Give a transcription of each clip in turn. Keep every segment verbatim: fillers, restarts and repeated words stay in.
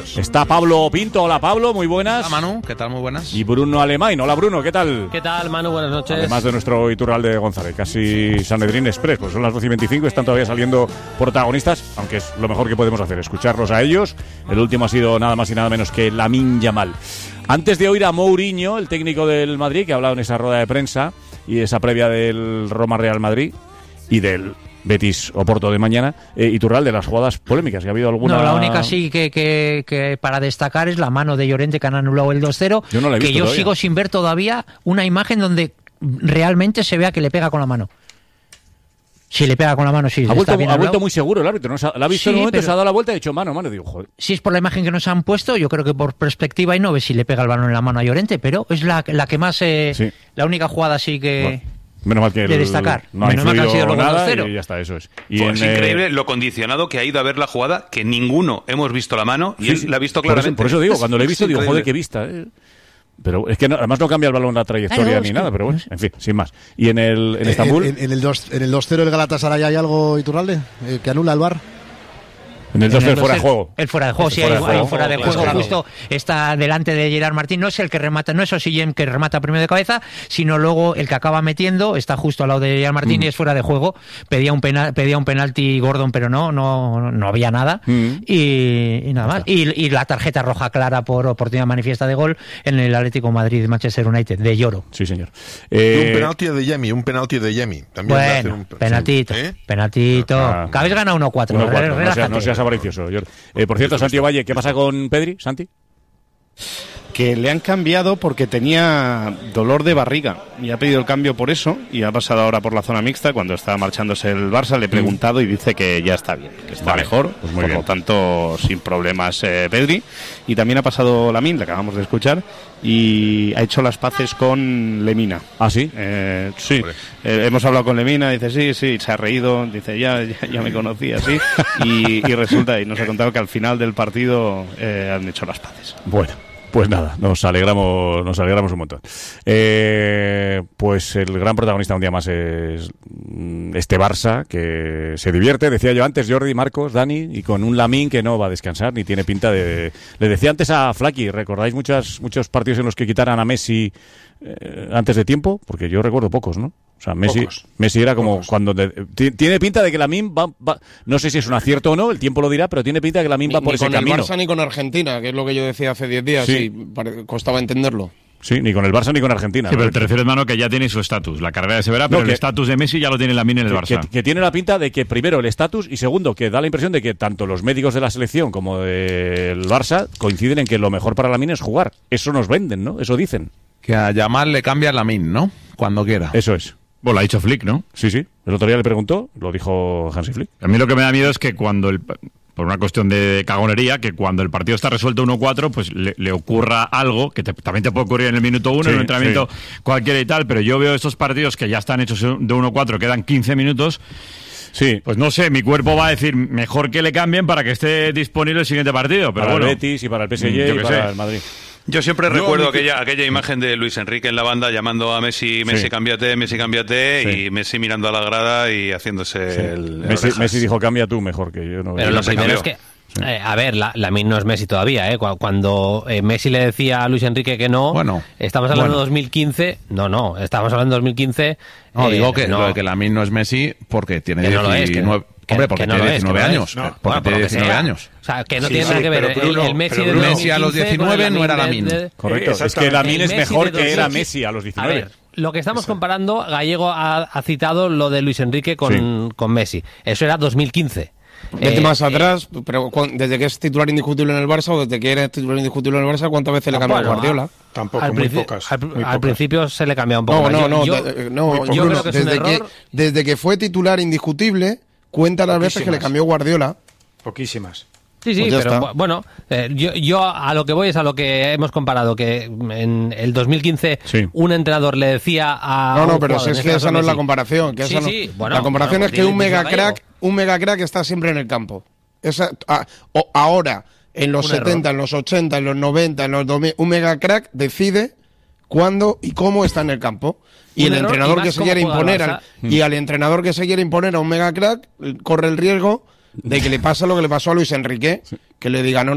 Adiós. Está Pablo Pinto. Hola, Pablo, muy buenas. Hola, Manu, ¿qué tal? Muy buenas. Y Bruno Alemán. Hola, Bruno, ¿qué tal? ¿Qué tal, Manu? Buenas noches. Además de nuestro Iturralde González, casi Sanedrín Express, pues son las doce y veinticinco, están todavía saliendo protagonistas, aunque es lo mejor que podemos hacer, escucharlos a ellos. El último ha sido nada más y nada menos que Lamine Yamal. Antes de oír a Mourinho, el técnico del Madrid, que ha hablado en esa rueda de prensa y esa previa del Roma-Real Madrid y del Betis Oporto de mañana, eh, Iturralde, de las jugadas polémicas, ¿que ha habido alguna? No, la única sí que, que, que para destacar es la mano de Llorente, que han anulado el dos cero, yo no la he visto que yo todavía. sigo sin ver todavía una imagen donde realmente se vea que le pega con la mano. Si le pega con la mano, sí. Ha vuelto, está bien ha vuelto anulado. muy seguro el árbitro, ¿no? Se ha- la ha visto Sí, en un momento, pero- se ha dado la vuelta y ha dicho mano, mano, digo, joder. Si es por la imagen que nos han puesto, yo creo que por perspectiva y no ve si le pega el balón en la mano a Llorente, pero es la, la que más, eh, Sí. la única jugada así que... Bueno, menos mal que de el- destacar. no ha Menos mal que ha influido sido luego nada dos cero. y ya está, eso es. Y Pues en, es eh, increíble lo condicionado que ha ido a ver la jugada, que ninguno hemos visto la mano y sí, él sí. la ha visto Por eso- claramente. Por eso, digo, Es- cuando lo he visto, es digo, joder, increíble. qué vista. eh. Pero es que no- además no cambia el balón la trayectoria Ah, no, ni es nada, que- pero bueno, en fin, sin más. Y en el en Estambul, Eh, En, en el dos, en el dos cero del Galatasaray hay algo, Iturralde, eh, que anula el V A R. en el dos En el cero fuera de dos cero, juego. El fuera de juego, Este sí, fuera hay, de juego, hay fuera de claro, juego. claro. Justo está delante de Gerard Martín. No es el que remata, no es Osillem que remata primero de cabeza, sino luego el que acaba metiendo, está justo al lado de Gerard Martín Mm. y es fuera de juego. Pedía un penal, pedía un penalti Gordon, pero no, no, no había nada. Mm. Y, y nada más. Y, y la tarjeta roja clara por oportunidad manifiesta de gol en el Atlético Madrid-Manchester United, de Lloro. Sí, señor. Y Eh, un penalti de Yemi, un penalti de Yemi. También le hacen Bueno, un- penaltito, ¿Eh? penaltito. Ah. Que habéis ganado uno cuatro. uno cuatro, no, seas, relájate. no seas avaricioso, Jordi. Eh, por cierto, Santi Valle, ¿qué pasa con Pedri, Santi? Que le han cambiado porque tenía dolor de barriga y ha pedido el cambio por eso y ha pasado ahora por la zona mixta. Cuando estaba marchándose el Barça le he preguntado y dice que ya está bien, que está Vale, mejor, pues muy por bien. lo tanto sin problemas eh, Pedri. Y también ha pasado Lamine, le acabamos de escuchar, y ha hecho las paces con Lemina. ¿Ah, sí? Eh, sí, Hombre. Eh, hemos hablado con Lemina, dice sí, sí, se ha reído, dice ya, ya, ya me conocía, sí, y, y resulta, y nos ha contado que al final del partido eh, han hecho las paces. Bueno, pues nada, nos alegramos, nos alegramos un montón. Eh, pues el gran protagonista un día más es mm, este Barça, que se divierte, decía yo antes, Jordi, Marcos, Dani, y con un Lamine que no va a descansar, ni tiene pinta de... Le decía antes a Flaky, ¿recordáis muchas, muchos partidos en los que quitaran a Messi eh, antes de tiempo? Porque yo recuerdo pocos, ¿no? O sea, Messi, Pocos. Messi era como Pocos. cuando... de- ti- tiene pinta de que Lamine va, va... No sé si es un acierto o no, el tiempo lo dirá, pero tiene pinta de que Lamine Ni, va por ni ese con camino. el Barça ni con Argentina, que es lo que yo decía hace diez días, Sí. y pare- costaba entenderlo. Sí, ni con el Barça ni con Argentina. Sí, ¿no? pero te refieres, mano, que ya tiene su estatus. La carrera se verá, pero No, que- el estatus de Messi ya lo tiene Lamine en el que, Barça. que- que tiene la pinta de que primero el estatus y segundo que da la impresión de que tanto los médicos de la selección como del Barça coinciden en que lo mejor para Lamine es jugar. Eso nos venden, ¿no? Eso dicen. Que a Yamal le cambia la min, ¿no? Cuando quiera. Eso es. Bueno, lo ha dicho Flick, ¿no? Sí, sí. El otro día le preguntó, lo dijo Hansi Flick. A mí lo que me da miedo es que cuando el... Por una cuestión de cagonería, que cuando el partido está resuelto uno cuatro, pues le, le ocurra algo, que te- también te puede ocurrir en el minuto uno, Sí, en un entrenamiento sí. cualquiera y tal, pero yo veo estos partidos que ya están hechos de uno cuatro, quedan quince minutos, Sí. pues no sé, mi cuerpo va a decir mejor que le cambien para que esté disponible el siguiente partido, pero para bueno. el Betis y para el P S G Mm, yo y qué para sé. el Madrid. Yo siempre Yo, recuerdo mi- aquella, aquella imagen de Luis Enrique en la banda llamando a Messi, Messi Sí. cámbiate, Messi cámbiate, Sí. y Messi mirando a la grada y haciéndose el... Messi, orejas. Messi dijo, cambia tú mejor que yo. No Pero no lo se primero es cambió. que, eh, a ver, la, Lamine no es Messi todavía, ¿eh? Cu- Cuando eh, Messi le decía a Luis Enrique que no, Bueno, estamos hablando bueno. de dos mil quince, no, no, estamos hablando de dos mil quince. No, eh, digo que no. lo de que Lamine no es Messi porque tiene Que no lo es, que- diecinueve... que- Hombre, porque que no tiene lo es, que diecinueve no lo años. es. porque No, bueno, por tiene lo que diecinueve sea. años. O sea, que no Sí, tiene sí, nada que ver pero el- Bruno- el, Messi pero de Bruno- dos mil quince Messi a los con el diecinueve no era Lamine Lamine. de- de- Correcto. Es que Exactamente. Lamine El es Messi mejor de que era dos mil Messi a los A diecinueve. ver, lo que estamos comparando, Gallego ha, ha citado lo de Luis Enrique con, con Messi. Eso era dos mil quince. Vete Eh, más eh, atrás, pero cu- desde que es titular indiscutible en el Barça o desde que eres titular indiscutible en el Barça, ¿cuántas veces le cambió a bueno, Guardiola? Tampoco, al, muy principi- pocas. al- muy al pocas. principio se le cambiaba un poco No, más. no, Yo- no, yo- de- no, muy Bruno, yo creo que es un desde, que, error. desde que fue titular indiscutible, cuenta las veces que le Poquísimas. cambió Guardiola. Poquísimas. Sí, sí, Pues ya pero está. bu- bueno, eh, yo, yo a lo que voy es a lo que hemos comparado, que en el dos mil quince Sí. un entrenador le decía a... No, no, un pero jugador, si en es este que caso esa no es la Messi. comparación. Que Sí, esa no- sí, bueno, la comparación bueno, es que un pues mega dice crack, Gallego. un mega crack está siempre en el campo. Esa, a- o- ahora, en los Un setenta, error. en los ochenta, en los noventa, en los dos mil, un mega crack decide cuándo y cómo está en el campo. Y Un el error, entrenador y más que se cómo quiere juega el imponer al, Barça. y al entrenador que se quiere imponer a un mega crack corre el riesgo de que le pase lo que le pasó a Luis Enrique, que le diga no, no,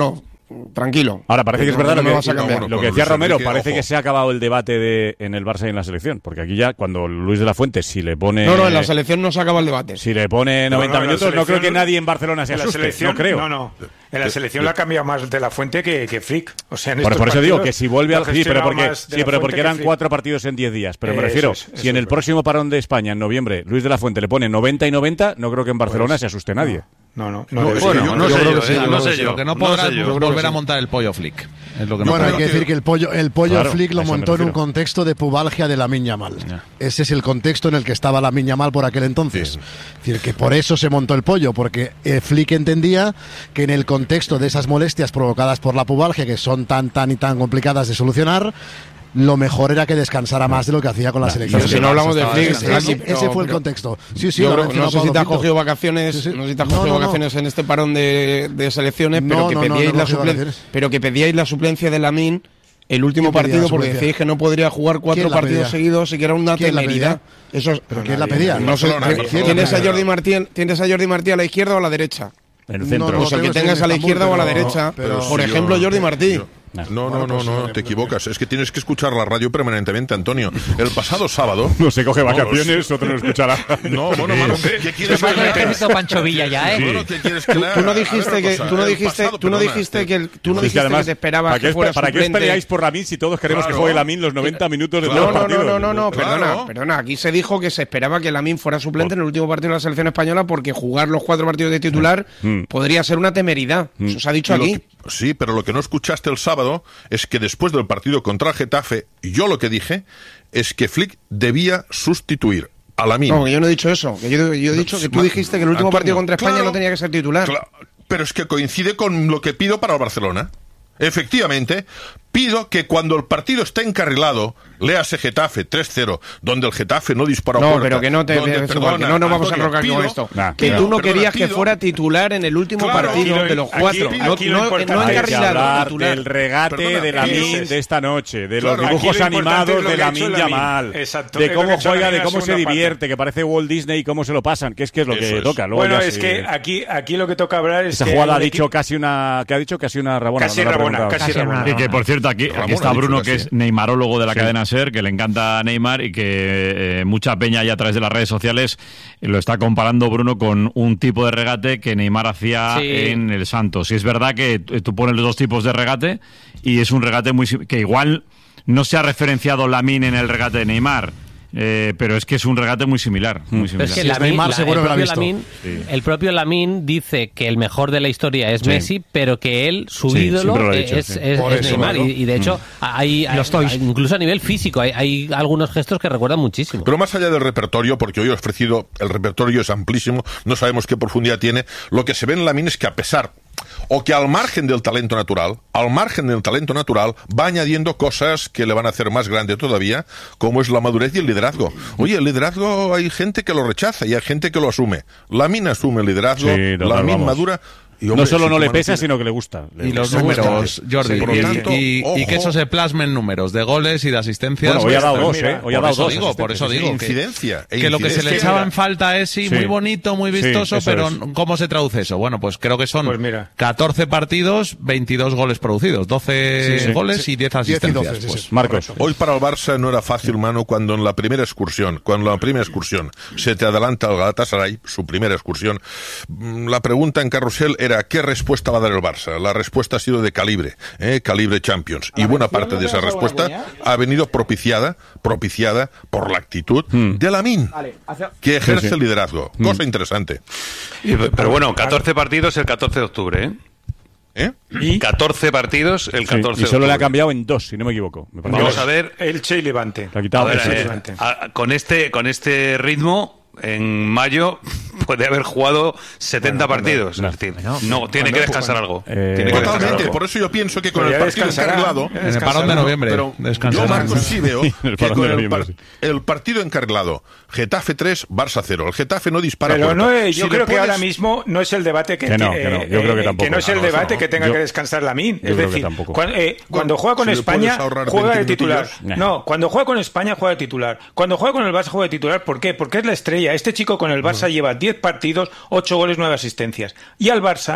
tranquilo. Ahora parece que es verdad no lo, me vas a que, cambiar. lo que Con decía Luis Romero, Enrique, parece ojo. que se ha acabado el debate de, en el Barça y en la selección, porque aquí ya cuando Luis de la Fuente, si le pone... No, no, en la selección no se acaba el debate. Si le pone No, noventa no, en la minutos, no creo que selección- nadie en Barcelona se En la asuste, selección, no creo. No, no. En la selección la ha cambiado más de la Fuente que, que Flick. O sea, en Por, estos por eso digo partidos que si vuelve lo al... ha Sí, pero gestionado porque, más de sí, la pero Fuente porque que eran Flick. cuatro partidos en diez días. Pero me Eso refiero, es, eso si en es el verdad. próximo parón de España, en noviembre, Luis de la Fuente le pone noventa y noventa, no creo que en Barcelona Pues, se asuste nadie. No, no. No, no es debe que ser. yo- No yo sé creo yo, que sí, eh, yo no creo sé que sí. yo. Lo que no No podrá sé yo. es Yo creo que volver a sí. montar el pollo flick. Es lo que no Bueno, hay podrá. que decir que el pollo, el pollo Claro, flick lo a eso me montó en un refiero. contexto de pubalgia de Lamine Yamal. Ese es el contexto en el que estaba Lamine Yamal por aquel entonces. Sí. Es decir, que por eso se montó el pollo, porque eh, Flick entendía que en el contexto de esas molestias provocadas por la pubalgia, que son tan, tan y tan complicadas de solucionar, lo mejor era que descansara más de lo que hacía con la selección. Pero si no hablamos de Estaba Flick, descansando. Ese, ese no, fue el pero- contexto. Sí, sí, Yo lo ha creo- no mencionado sé si te Pablo has Pinto. cogido vacaciones, Sí, sí. no sé si te has No, cogido no, no. vacaciones en este parón de, de selecciones, No, pero que no, no, pedíais no la he cogido suplen- vacaciones. pero que pedíais la suplencia de Lamine el último ¿Quién pedía partido la porque suplencia? decíais que no podría jugar cuatro ¿Quién la partidos pedía? seguidos y que era una ¿Quién la temeridad. pedía? Eso es- ¿Pero quién la pedía? No sé, Barcelona, Barcelona. ¿tienes a pedía? Jordi Martí, tienes a Jordi Martí a la izquierda o a la derecha? En el No, centro. no, Pues el que tengo tengas ese a la en izquierda o a la Estambul, derecha. pero- Por si ejemplo, yo- Jordi Martí. yo- No, no, no, no, te equivocas. Es que tienes que escuchar la radio permanentemente, Antonio. El pasado sábado... No se coge No, vacaciones, otro no escuchará. No, bueno, Manu, ¿qué quieres que le Necesito Pancho Villa ya, ¿eh? Bueno, ¿qué quieres que le Tú no haga? A dijiste ver, que una tú no cosa, el dijiste pasado, tú no perdona, dijiste que el- tú no Es que dijiste que además, te esperabas ¿para qué, que fuera ¿para qué os suplente? peleáis por Lamine si todos queremos Claro. que juegue Lamine los noventa minutos de Claro. todos No, los no, partidos? no, no, no, Claro. perdona, perdona. Aquí se dijo que se esperaba que Lamine fuera suplente en el último partido de la selección española porque jugar los cuatro partidos de titular Mm. podría ser una temeridad. Eso se ha dicho Lo aquí. que- sí, pero lo que no escuchaste el sábado es que después del partido contra el Getafe, yo lo que dije es que Flick debía sustituir a Lamine. No, que yo no he dicho eso. Que yo, yo he dicho que tú Ma- dijiste que el último Antonio, partido contra España claro, no tenía que ser titular. Cla- pero es que coincide con lo que pido para el Barcelona. Efectivamente, pido que cuando el partido está encarrilado, léase Getafe tres cero, donde el Getafe no disparó a No, puerta, pero que no te donde, es igual, que perdona, no nos vamos a Antonio, enrocar pido- con esto. Nah, que no, tú no perdona, querías que pido- fuera titular en el último Claro, partido aquí de los lo- cuatro. aquí- no, aquí lo no, importante- no Hay que encarrilado, hablar titular. del regate Perdona, de ¿qué Lamine dices? de esta noche, de Claro, los aquí dibujos lo importante animados es lo de que ha hecho Lamine Lamine. Yamal, Exacto, de es lo que cómo ha hecho juega, Lamine de en la cómo se segunda divierte, parte. que parece Walt Disney y cómo se lo pasan, que es que es lo Eso que es. toca. Luego Bueno, ya es sí- que aquí, aquí lo que toca hablar es esa que jugada ha el dicho equipo- casi una, que ha dicho casi una rabona. Casi no lo ha rabona, preguntado. casi Casi rabona. Y que, por cierto, aquí, Ramón aquí está ha dicho Bruno, casi, que es ¿eh? neymarólogo de la Sí. cadena SER, que le encanta Neymar y que eh, mucha peña ya a través de las redes sociales eh, lo está comparando, Bruno, con un tipo de regate que Neymar hacía Sí. en el Santos. Y es verdad que t- tú pones los dos tipos de regate y es un regate muy sim- que igual no se ha referenciado Lamine en el regate de Neymar. Eh, pero es que es un regate muy similar. Muy Pero similar. es que Si es Lamine- Neymar, la- seguro el, que lo ha propio visto. Lamine, el propio Lamine dice que el mejor de la historia es Sí. Messi, pero que él, su Sí, ídolo, siempre lo ha dicho, es, sí. es- Por es eso, Neymar. claro. Y, y de hecho, hay, hay- Los toys. hay- incluso a nivel físico, hay, hay algunos gestos que recuerdan muchísimo. Pero más allá del repertorio, porque hoy he ofrecido, el repertorio es amplísimo, no sabemos qué profundidad tiene, lo que se ve en Lamine es que a pesar, o que al margen del talento natural, al margen del talento natural, va añadiendo cosas que le van a hacer más grande todavía, como es la madurez y el liderazgo. Oye, el liderazgo hay gente que lo rechaza y hay gente que lo asume. Lamine asume el liderazgo, Sí, total, Lamine vamos. madura... Y, No hombre, solo si no tú le Manu pesa, tienes- sino que le gusta. Le Y los gusta. números, Jordi, Sí, por lo y, tanto, y- y ojo. que eso se plasme en números de goles y de asistencias. Bueno, hoy ha dado Pues dos, mira, ¿eh? Hoy ha por dado eso dos digo, por eso asistencias, digo sí. que, Incidencia, e que lo que se le incidencia. echaba en falta es sí, Sí. muy bonito, muy Sí, vistoso, eso pero es. ¿cómo se traduce eso? Bueno, pues creo que son Pues mira. catorce partidos, veintidós goles producidos, doce Sí, sí. goles y diez diez y asistencias. doce, sí, pues. sí. Marcos. Hoy para el Barça no era fácil, mano, cuando en la primera excursión, cuando en la primera excursión se te adelanta el Galatasaray, su primera excursión, mm, la pregunta en Carrusel era ¿qué respuesta va a dar el Barça? La respuesta ha sido de calibre, ¿eh? Calibre Champions. Y buena parte de esa respuesta ha venido propiciada, propiciada por la actitud de Lamine, que ejerce Sí, sí. el liderazgo. Cosa interesante. Y- Pero bueno, catorce partidos el catorce de octubre, ¿eh? ¿Eh? Y catorce partidos el Sí, catorce y de solo le ha octubre. cambiado en dos, si no me equivoco. Me parece. Vamos a ver, Elche y Levante. Le ha quitado a ver, eso. eh, a- con este con este ritmo en mayo puede haber jugado setenta partidos. Es decir, no, tiene que descansar algo. Eh, Tiene que descansar Totalmente, algo. por eso yo pienso que con Pero el ya partido descansará, encarrilado... ya En el parón de noviembre. Pero descansará. yo, Marcos, sí veo En el que parón con de el, noviembre, par- sí. el partido encarrilado, Getafe tres, Barça cero. El Getafe no dispara Pero puerta. no, eh, Si yo le creo que pones- ahora mismo no es el debate que, Que no, ti- que no, eh, yo creo que eh, tampoco. no es Ah, el no, eso debate no. que tenga Yo- que descansar Lamine. yo Es creo que decir, tampoco. cuan- eh, cuando juega con si le puedes España ahorrar juega de veinte titular. minutillos. No, cuando juega con España juega de titular. Cuando juega con el Barça juega de titular. ¿Por qué? Porque es la estrella. Este chico con el Barça lleva diez partidos, ocho goles, nueve asistencias. Y al Barça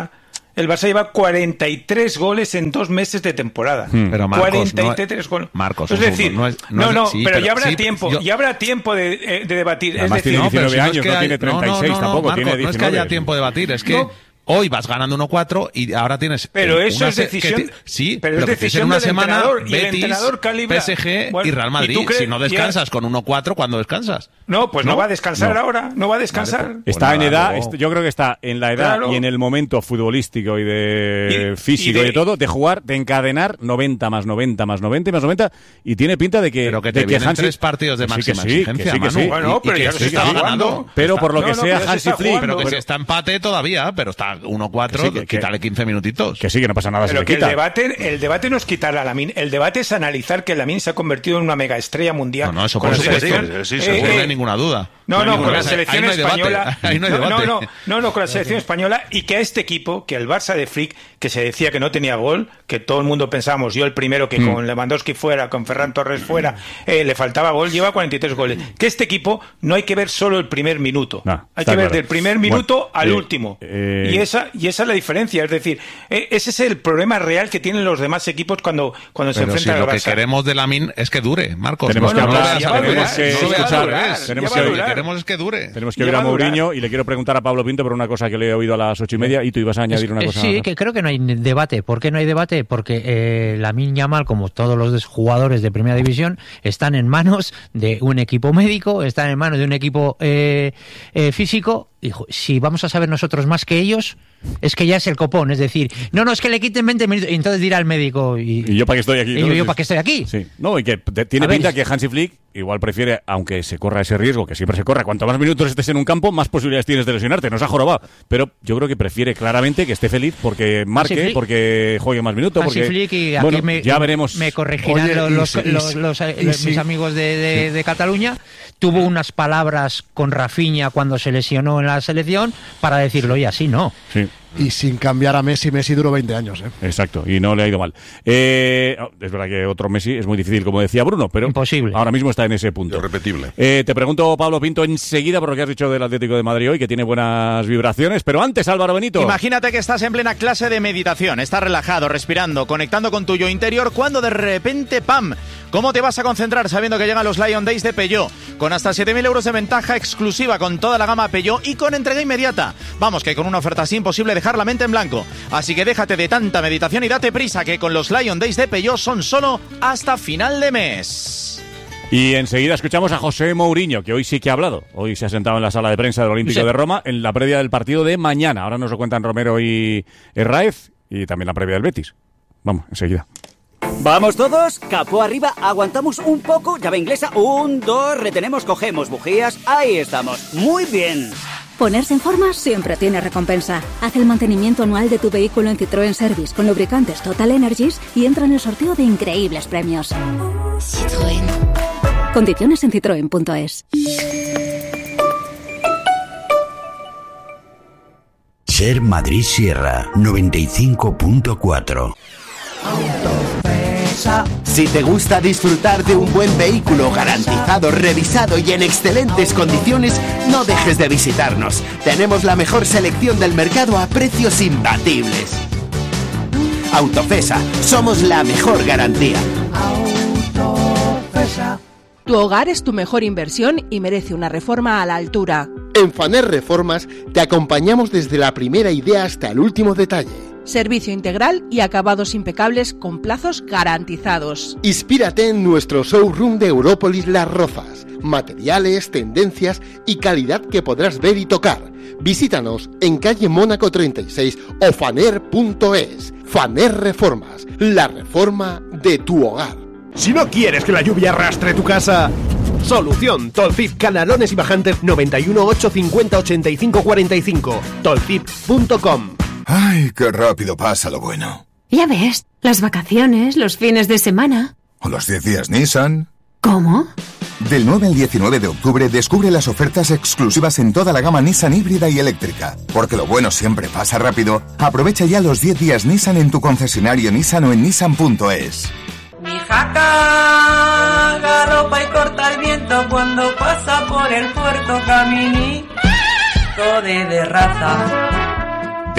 el Barça lleva cuarenta y tres goles en dos meses de temporada. Hmm. Pero Marcos, cuarenta y tres no, goles. Marcos, es decir, no, es, no, no, no sí, pero, pero ya habrá sí, tiempo, yo... ya habrá tiempo de, eh, de debatir. Además es decir, tiene diecinueve no, años, si no, es que no tiene treinta y seis no, no, no, tampoco, Marcos, tiene diecinueve. No es que haya tiempo de debatir, es que... No. Hoy vas ganando uno cuatro y ahora tienes... Pero eh, eso una es decisión... que te, sí, pero, pero es que decisión en una del semana entrenador, y el Betis, entrenador calibra... P S G bueno, y Real Madrid. ¿y crees, si no descansas con uno cuatro, ¿cuándo descansas? No, pues no, no va a descansar no. ahora, no va a descansar. Vale, pues, está pues en nada, edad, luego. yo creo que está en la edad Claro. y en el momento futbolístico y de Y- físico y y de, de- todo, de jugar, de encadenar noventa más noventa más noventa y más noventa, y tiene pinta de que... Pero que de te vienen Hansi- tres partidos de que sí, máxima que sí, exigencia, que sí, que Manu. sí. Bueno, Y- y pero que ya sí se que está está jugando. ganando. Pero Está- por lo no, que no, sea pero ya se Hansi está Flick... jugando. Pero que si está empate todavía, pero está uno cuatro, Que sí, que- quítale quince minutitos. Que sí, que no pasa nada, Pero se que le quita. el debate, el debate no es quitar a Lamine, el debate es analizar que Lamine se ha convertido en una mega estrella mundial. No, no, eso con por la supuesto. selección. Sí, Eh, seguro, no eh, hay ninguna duda. No, hay no, ninguna con la duda. selección Ahí no hay debate. española. Ahí no hay no, debate. no, no, no, no, con la selección española y que a este equipo, que el Barça de Flick, que se decía que no tenía gol, que todo el mundo pensábamos, yo el primero que Mm. con Lewandowski fuera, con Ferran Torres fuera, eh, le faltaba gol, lleva cuarenta y tres goles. Que este equipo no hay que ver solo el primer minuto, No, hay está que ver claro. del primer minuto Bueno, al eh, último. eh, Y esa y esa es la diferencia, es decir, eh, ese es el problema real que tienen los demás equipos cuando, cuando se Pero si enfrentan lo al que Barça. queremos de Lamine es que dure, Marcos. Tenemos No, que no lo hablar, veas ya al va a revés, durar, no lo ya va a veas al durar, revés. tenemos ya que va a Lo que durar. queremos es que dure. Tenemos que Ya oír a va a durar. Mourinho y le quiero preguntar a Pablo Pinto por una cosa que le he oído a las ocho y media y tú ibas a añadir una Es- cosa. Sí, que creo que no hay debate. ¿Por qué no hay debate? Porque eh, Lamine Yamal, como todos los jugadores de Primera División, están en manos de un equipo médico, están en manos de un equipo eh, eh, físico. Dijo, si vamos a saber nosotros más que ellos, es que ya es el copón. Es decir, no, no, es que le quiten veinte minutos. Y entonces dirá el médico. ¿Y, ¿Y yo para qué estoy aquí? y ¿no? yo, Sí. para qué estoy aquí? Sí. No, y que te- tiene A ver, pinta es- que Hansi Flick igual prefiere, aunque se corra ese riesgo, que siempre se corra, cuanto más minutos estés en un campo, más posibilidades tienes de lesionarte. Nos ha jorobado. Pero yo creo que prefiere claramente que esté feliz porque marque, Flick- porque juegue más minutos. Hansi Porque, Flick, y aquí bueno, me, ya veremos. me corregirán Oye, los, y los, si- y los- si- los- y los- si- mis amigos de, de- de Cataluña. Tuvo unas palabras con Rafinha cuando se lesionó en la selección para decirlo, y así no. Sí. Y sin cambiar a Messi, Messi duró veinte años, ¿eh? Exacto, y no le ha ido mal. Eh, es verdad que otro Messi es muy difícil, como decía Bruno, pero Imposible. ahora mismo está en ese punto. Irrepetible. Eh, te pregunto, Pablo Pinto, enseguida por lo que has dicho del Atlético de Madrid hoy, que tiene buenas vibraciones, pero antes, Álvaro Benito. Imagínate que estás en plena clase de meditación, estás relajado, respirando, conectando con tu yo interior, cuando de repente, ¡pam! ¿Cómo te vas a concentrar sabiendo que llegan los Lion Days de Peugeot? Con hasta siete mil euros de ventaja exclusiva con toda la gama Peugeot y con entrega inmediata. Vamos, que con una oferta así imposible dejar la mente en blanco. Así que déjate de tanta meditación y date prisa, que con los Lion Days de Peugeot son solo hasta final de mes. Y enseguida escuchamos a José Mourinho, que hoy sí que ha hablado. Hoy se ha sentado en la sala de prensa del Olímpico Sí. de Roma en la previa del partido de mañana. Ahora nos lo cuentan Romero y Herráez y también la previa del Betis. Vamos, enseguida. Vamos todos, capó arriba, aguantamos un poco, llave inglesa, un, dos, retenemos, cogemos bujías, ahí estamos, muy bien. Ponerse en forma siempre tiene recompensa. Haz el mantenimiento anual de tu vehículo en Citroën Service con lubricantes Total Energies y entra en el sorteo de increíbles premios. Citroën. Condiciones en citroen punto es. Ser Madrid Sierra noventa y cinco punto cuatro. Si te gusta disfrutar de un buen vehículo garantizado, revisado y en excelentes condiciones, no dejes de visitarnos. Tenemos la mejor selección del mercado a precios imbatibles. Autofesa, somos la mejor garantía. Tu hogar es tu mejor inversión y merece una reforma a la altura. En Faner Reformas te acompañamos desde la primera idea hasta el último detalle. Servicio integral y acabados impecables con plazos garantizados. Inspírate en nuestro showroom de Európolis Las Rozas. Materiales, tendencias y calidad que podrás ver y tocar. Visítanos en calle Mónaco treinta y seis o faner punto es. Faner Reformas, la reforma de tu hogar. Si no quieres que la lluvia arrastre tu casa, solución. Tolcip Canalones y Bajantes noventa y uno ocho cincuenta ochenta y cinco cuarenta y cinco. Tolcip punto com. Ay, qué rápido pasa lo bueno. Ya ves, las vacaciones, los fines de semana. O los diez días Nissan. ¿Cómo? Del nueve al diecinueve de octubre descubre las ofertas exclusivas en toda la gama Nissan híbrida y eléctrica. Porque lo bueno siempre pasa rápido. Aprovecha ya los diez días Nissan en tu concesionario Nissan o en nissan punto es. Mi jaca galopa y corta el viento cuando pasa por el puerto caminito de, de raza.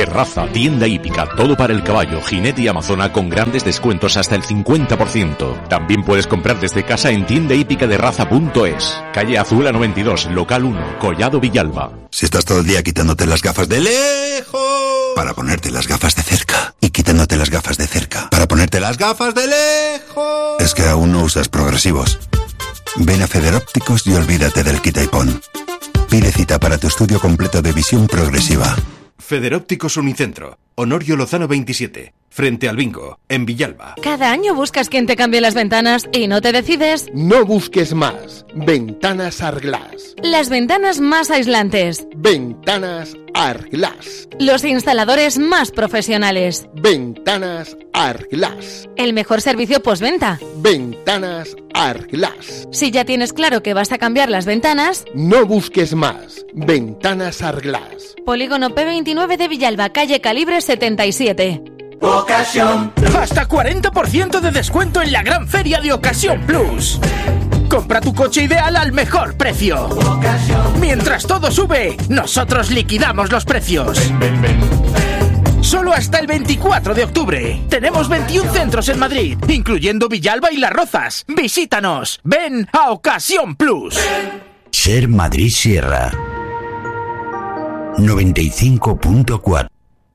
terraza, tienda hípica, todo para el caballo, jinete y amazona con grandes descuentos hasta el cincuenta por ciento. También puedes comprar desde casa en tienda hípica de raza punto es. Calle Azul noventa y dos, local uno, Collado Villalba. Si estás todo el día quitándote las gafas de lejos para ponerte las gafas de cerca y quitándote las gafas de cerca para ponerte las gafas de lejos, es que aún no usas progresivos. Ven a Federópticos y olvídate del quita y pon. Pide cita para tu estudio completo de visión progresiva. Federópticos Unicentro, Honorio Lozano veintisiete, frente al Bingo, en Villalba. Cada año buscas quien te cambie las ventanas y no te decides. No busques más. Ventanas Arglass. Las ventanas más aislantes. Ventanas Arglass. Los instaladores más profesionales. Ventanas Arglass. El mejor servicio postventa. Ventanas Arglass. Si ya tienes claro que vas a cambiar las ventanas, no busques más. Ventanas Arglass. Polígono P veintinueve de Villalba, calle Calibre setenta y siete. Ocasión. Hasta cuarenta por ciento de descuento en la gran feria de Ocasión Plus. Compra tu coche ideal al mejor precio. Ocasión. Mientras todo sube, nosotros liquidamos los precios. Ven, ven, ven. Solo hasta el veinticuatro de octubre. Tenemos veintiún centros en Madrid, incluyendo Villalba y Las Rozas. Visítanos. Ven a Ocasión Plus. Ser Madrid Sierra noventa y cinco punto cuatro.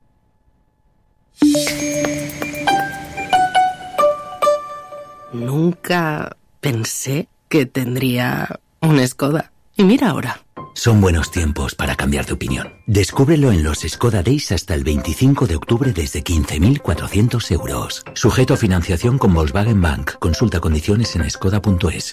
Nunca pensé que tendría un Skoda. Y mira ahora. Son buenos tiempos para cambiar de opinión. Descúbrelo en los Skoda Days hasta el veinticinco de octubre desde quince mil cuatrocientos euros. Sujeto a financiación con Volkswagen Bank. Consulta condiciones en skoda punto es.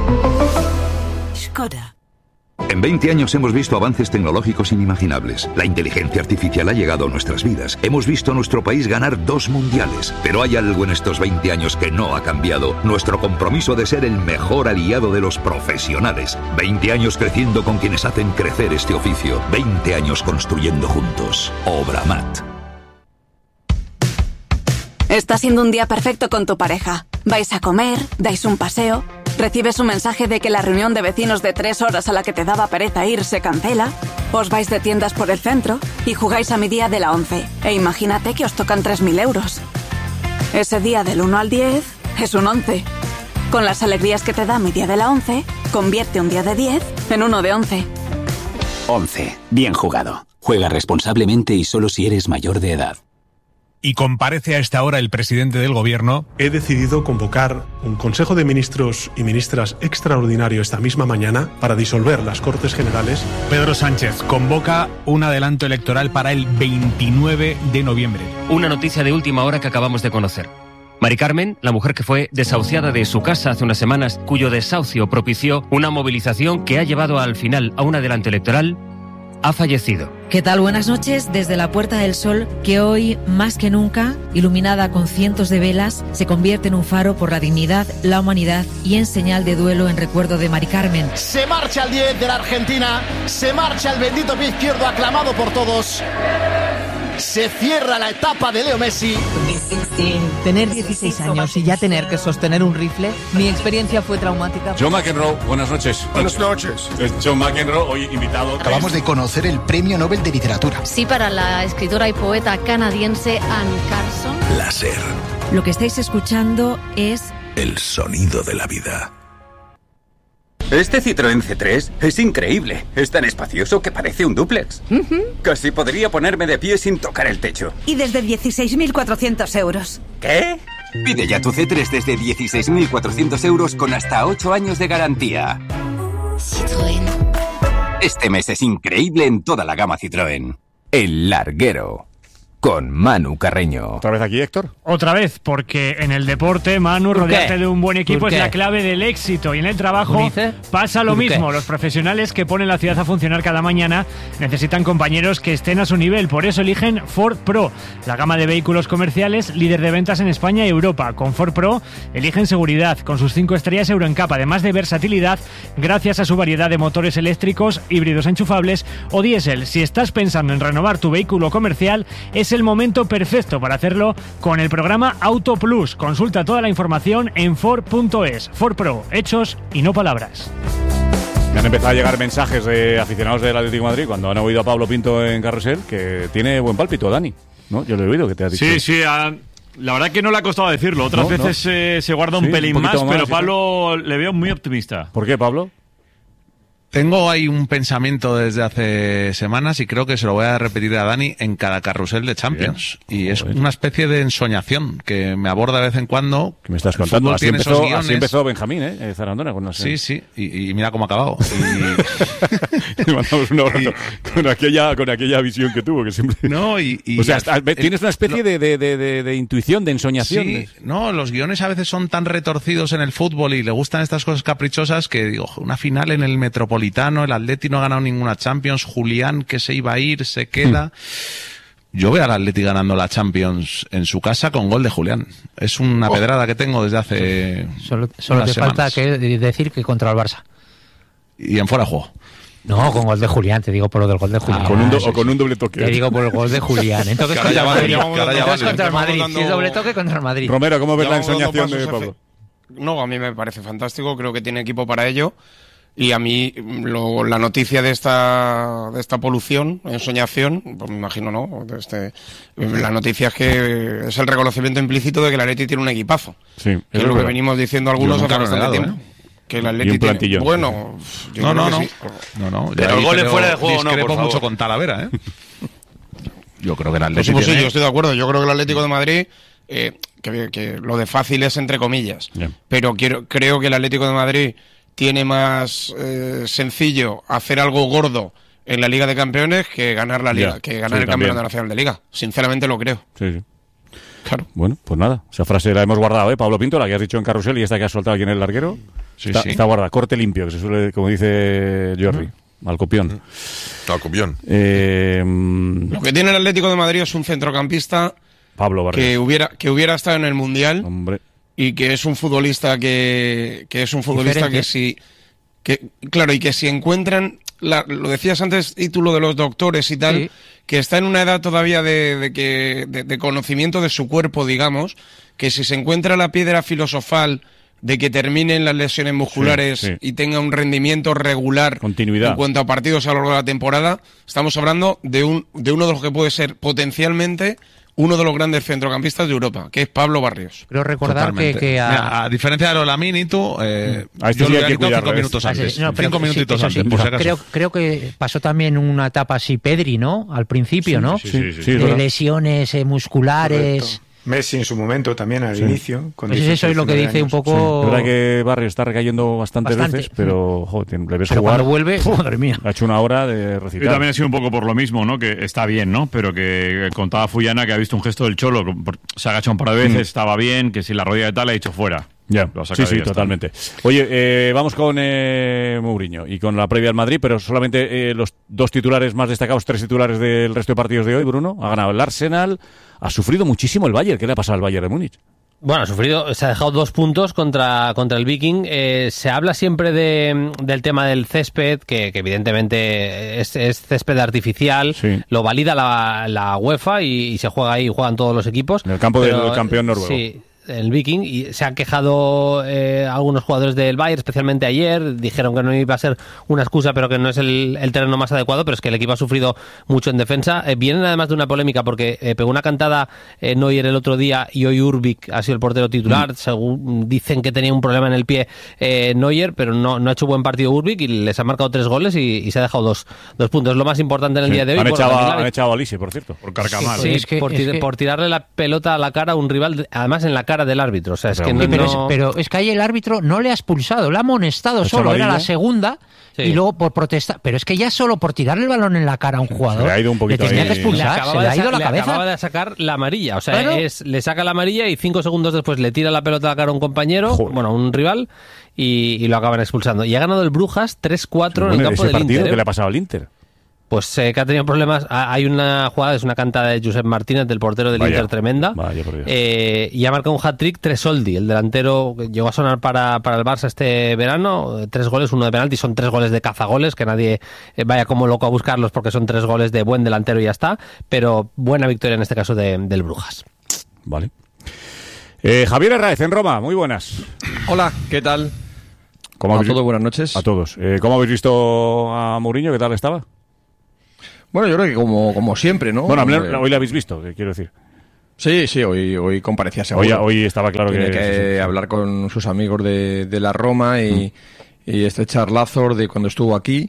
Skoda. En veinte años hemos visto avances tecnológicos inimaginables. La inteligencia artificial ha llegado a nuestras vidas. Hemos visto a nuestro país ganar dos mundiales. Pero hay algo en estos veinte años que no ha cambiado. Nuestro compromiso de ser el mejor aliado de los profesionales. veinte años creciendo con quienes hacen crecer este oficio. veinte años construyendo juntos. Obramat. Está siendo un día perfecto con tu pareja. Vais a comer, dais un paseo, recibes un mensaje de que la reunión de vecinos de tres horas a la que te daba pereza ir se cancela, os vais de tiendas por el centro y jugáis a mi día de la once. E imagínate que os tocan tres mil euros. Ese día del uno al diez es un once. Con las alegrías que te da mi día de la once, convierte un día de diez en uno de once. once. Bien jugado. Juega responsablemente y solo si eres mayor de edad. Y comparece a esta hora el presidente del Gobierno. He decidido convocar un Consejo de Ministros y Ministras extraordinario esta misma mañana para disolver las Cortes Generales. Pedro Sánchez convoca un adelanto electoral para el veintinueve de noviembre. Una noticia de última hora que acabamos de conocer. Mari Carmen, la mujer que fue desahuciada de su casa hace unas semanas, cuyo desahucio propició una movilización que ha llevado al final a un adelanto electoral, ha fallecido. ¿Qué tal? Buenas noches desde la Puerta del Sol, que hoy, más que nunca, iluminada con cientos de velas, se convierte en un faro por la dignidad, la humanidad y en señal de duelo en recuerdo de Mari Carmen. Se marcha el diez de la Argentina, se marcha el bendito pie izquierdo aclamado por todos. Se cierra la etapa de Leo Messi. Tener dieciséis años y ya tener que sostener un rifle, mi experiencia fue traumática. John McEnroe, buenas noches. Buenas noches. John McEnroe, hoy invitado. Acabamos de conocer el Premio Nobel de Literatura. Sí, para la escritora y poeta canadiense Anne Carson. Láser. Lo que estáis escuchando es el sonido de la vida. Este Citroën C tres es increíble. Es tan espacioso que parece un dúplex. Uh-huh. Casi podría ponerme de pie sin tocar el techo. Y desde dieciséis mil cuatrocientos euros. ¿Qué? Pide ya tu C tres desde dieciséis mil cuatrocientos euros con hasta ocho años de garantía. Citroën. Este mes es increíble en toda la gama Citroën. El Larguero. Con Manu Carreño. ¿Otra vez aquí, Héctor? Otra vez, porque en el deporte, Manu, rodearte de un buen equipo es la clave del éxito. Y en el trabajo pasa lo mismo. Los profesionales que ponen la ciudad a funcionar cada mañana necesitan compañeros que estén a su nivel. Por eso eligen Ford Pro, la gama de vehículos comerciales líder de ventas en España y Europa. Con Ford Pro eligen seguridad, con sus cinco estrellas Euro N C A P, además de versatilidad, gracias a su variedad de motores eléctricos, híbridos enchufables o diésel. Si estás pensando en renovar tu vehículo comercial, es el momento perfecto para hacerlo con el programa Auto Plus. Consulta toda la información en Ford punto es. Ford Pro, hechos y no palabras. Me han empezado a llegar mensajes de aficionados del Atlético de Madrid cuando han oído a Pablo Pinto en Carrusel que tiene buen pálpito, Dani. ¿No? Yo lo he oído que te ha dicho. Sí, sí, a, la verdad que no le ha costado decirlo. Otras no, veces no. Eh, se guarda un sí, pelín un más, más, pero sí, Pablo sí. le veo muy optimista. ¿Por qué, Pablo? Tengo ahí un pensamiento desde hace semanas y creo que se lo voy a repetir a Dani en cada carrusel de Champions. Bien. Y es Joder. una especie de ensoñación que me aborda de vez en cuando. ¿Qué me estás contando? Así empezó, así empezó Benjamín, ¿eh? Zarandona. Con sí, sí. Y, y mira cómo ha acabado. Y... Le mandamos un abrazo con aquella, con aquella visión que tuvo, que siempre... No, y... y o sea, hasta, el, tienes una especie lo... de, de, de, de, de intuición, de ensoñación. Sí, no, los guiones a veces son tan retorcidos en el fútbol y le gustan estas cosas caprichosas que, digo, una final en el Metropolitano, el Atleti no ha ganado ninguna Champions, Julián que se iba a ir, se queda. Hmm. Yo veo al Atleti ganando la Champions en su casa con gol de Julián. Es una oh. pedrada que tengo desde hace Solo, solo te semanas. falta que decir que contra el Barça. Y en fuera de juego. No, con gol de Julián, te digo por lo del gol de Julián. Ah, con un do, o con un doble toque. Te digo por el gol de Julián. Entonces contra el Madrid. Entonces contra el Madrid. Si es doble toque, contra el Madrid. Romero, ¿cómo ves la ensoñación de Pablo? No, a mí me parece fantástico. Creo que tiene equipo para ello. Y a mí lo, la noticia de esta de esta polución, ensoñación, pues me imagino, ¿no? Este, la noticia es que es el reconocimiento implícito de que el Atleti tiene un equipazo. Sí, que es lo que venimos diciendo algunos hace bastante tiempo. ¿eh? Que el Atleti tiene... Bueno, yo no, no, no. Sí. no, no. Pero el gol es fuera de juego, no, por favor. mucho con Talavera, ¿eh? Yo creo que el Atleti pues, tiene... Sí, yo estoy de acuerdo. Yo creo que el Atlético de Madrid... Eh, que, que lo de fácil es entre comillas. Bien. Pero quiero, creo que el Atlético de Madrid... tiene más eh, sencillo hacer algo gordo en la Liga de Campeones que ganar la Liga, yeah, que ganar sí, el Campeonato Nacional de Liga. Sinceramente lo creo. Sí, sí. Claro. Bueno, pues nada, esa frase la hemos guardado, ¿eh? Pablo Pinto, la que has dicho en Carrusel y esta que has soltado aquí en el larguero. Sí, está, sí. está guardada, corte limpio, que se suele, como dice Jordi, uh-huh. al copión. Uh-huh. Al copión. Eh, lo que tiene el Atlético de Madrid es un centrocampista Pablo Barrios. que hubiera que hubiera estado en el Mundial. Hombre. Y que es un futbolista que, que es un futbolista Diferente. que si que claro y que si encuentran la, lo decías antes, título de los doctores y tal, sí. que está en una edad todavía de, de que de, de conocimiento de su cuerpo, digamos, que si se encuentra la piedra filosofal de que terminen las lesiones musculares sí, sí. y tenga un rendimiento regular Continuidad. en cuanto a partidos a lo largo de la temporada, estamos hablando de un de uno de los que puede ser potencialmente uno de los grandes centrocampistas de Europa, que es Pablo Barrios. Pero recordar que, que a... Mira, a diferencia de Lamine y tú, eh, a este yo sí lo hay que cuidarlo, cinco minutos antes. No, cinco minutitos sí, antes, sí, por si no, acaso. Creo, creo que pasó también una etapa así Pedri, ¿no? Al principio, sí, ¿no? Sí, sí, sí, sí, de sí, lesiones eh, musculares... Correcto. Messi en su momento también al sí. inicio. Con pues eso es lo que dice un poco... Sí. Es verdad que Barrio está recayendo bastantes Bastante. veces, pero joder, le ves pero jugar... cuando vuelve, madre mía. Ha hecho una hora de recitar. Y también ha sido un poco por lo mismo, ¿no? Que está bien, ¿no? Pero que contaba Fullana que ha visto un gesto del Cholo, se ha agachado un par de veces, mm. estaba bien, que si la rodilla de tal ha dicho fuera. Ya, sí, sí, totalmente. Oye, eh, vamos con eh, Mourinho y con la previa al Madrid, pero solamente eh, los dos titulares más destacados, tres titulares del resto de partidos de hoy, Bruno. Ha ganado el Arsenal, ha sufrido muchísimo el Bayern. ¿Qué le ha pasado al Bayern de Múnich? Bueno, ha sufrido, se ha dejado dos puntos contra, contra el Viking. Eh, se habla siempre de, del tema del césped, que, que evidentemente es, es césped artificial, sí. Lo valida la, la UEFA y, y se juega ahí, juegan todos los equipos. En el campo pero, del campeón noruego. Sí. El Viking, y se han quejado eh, algunos jugadores del Bayern, especialmente ayer, dijeron que no iba a ser una excusa, pero que no es el, el terreno más adecuado, pero es que el equipo ha sufrido mucho en defensa. Eh, vienen además de una polémica porque eh, pegó una cantada eh, Neuer el otro día y hoy Urbik ha sido el portero titular, mm. según dicen que tenía un problema en el pie eh, Neuer, pero no, no ha hecho buen partido Urbik y les ha marcado tres goles y, y se ha dejado dos, dos puntos. Lo más importante en el sí. día de hoy. Han, echado, a, han echado a Lisi, por cierto, por carcamal. Sí, sí, es que, por, es que... por tirarle la pelota a la cara a un rival, además en la cara del árbitro, o sea, es pero, que no, pero, no... es, pero es que ahí el árbitro no le ha expulsado, le ha amonestado solo, era la segunda sí. y luego por protestar, pero es que ya solo por tirarle el balón en la cara a un jugador le, ha ido un poquito le tenía ahí. que expulsar, se le ha ido la le cabeza. Acababa de sacar la amarilla, o sea, ¿Pero? es, le saca la amarilla y cinco segundos después le tira la pelota a la cara a un compañero, Joder. bueno, a un rival y, y lo acaban expulsando. Y ha ganado el Brujas tres cuatro bueno, en el campo del Inter. ¿Qué le ha pasado al Inter? Pues eh, que ha tenido problemas. Hay una jugada, es una cantada de Josep Martínez, del portero del vaya, Inter, tremenda. Vaya por Dios. Eh, y ha marcado un hat-trick Tresoldi, el delantero que llegó a sonar para, para el Barça este verano. Tres goles, uno de penalti, son tres goles de cazagoles, que nadie eh, vaya como loco a buscarlos porque son tres goles de buen delantero y ya está. Pero buena victoria en este caso de, del Brujas. Vale. Eh, Javier Herráez, en Roma, muy buenas. Hola, ¿qué tal? ¿Cómo a habéis... todos, buenas noches. A todos. Eh, ¿Cómo habéis visto a Mourinho? ¿Qué tal estaba? Bueno, yo creo que como, como siempre, ¿no? Bueno, eh... hoy lo habéis visto, quiero decir. Sí, sí, hoy, hoy comparecía seguro. Hoy, hoy estaba claro Tiene que... que sí, sí. hablar con sus amigos de, de la Roma y... Mm. y estrechar lazos de cuando estuvo aquí,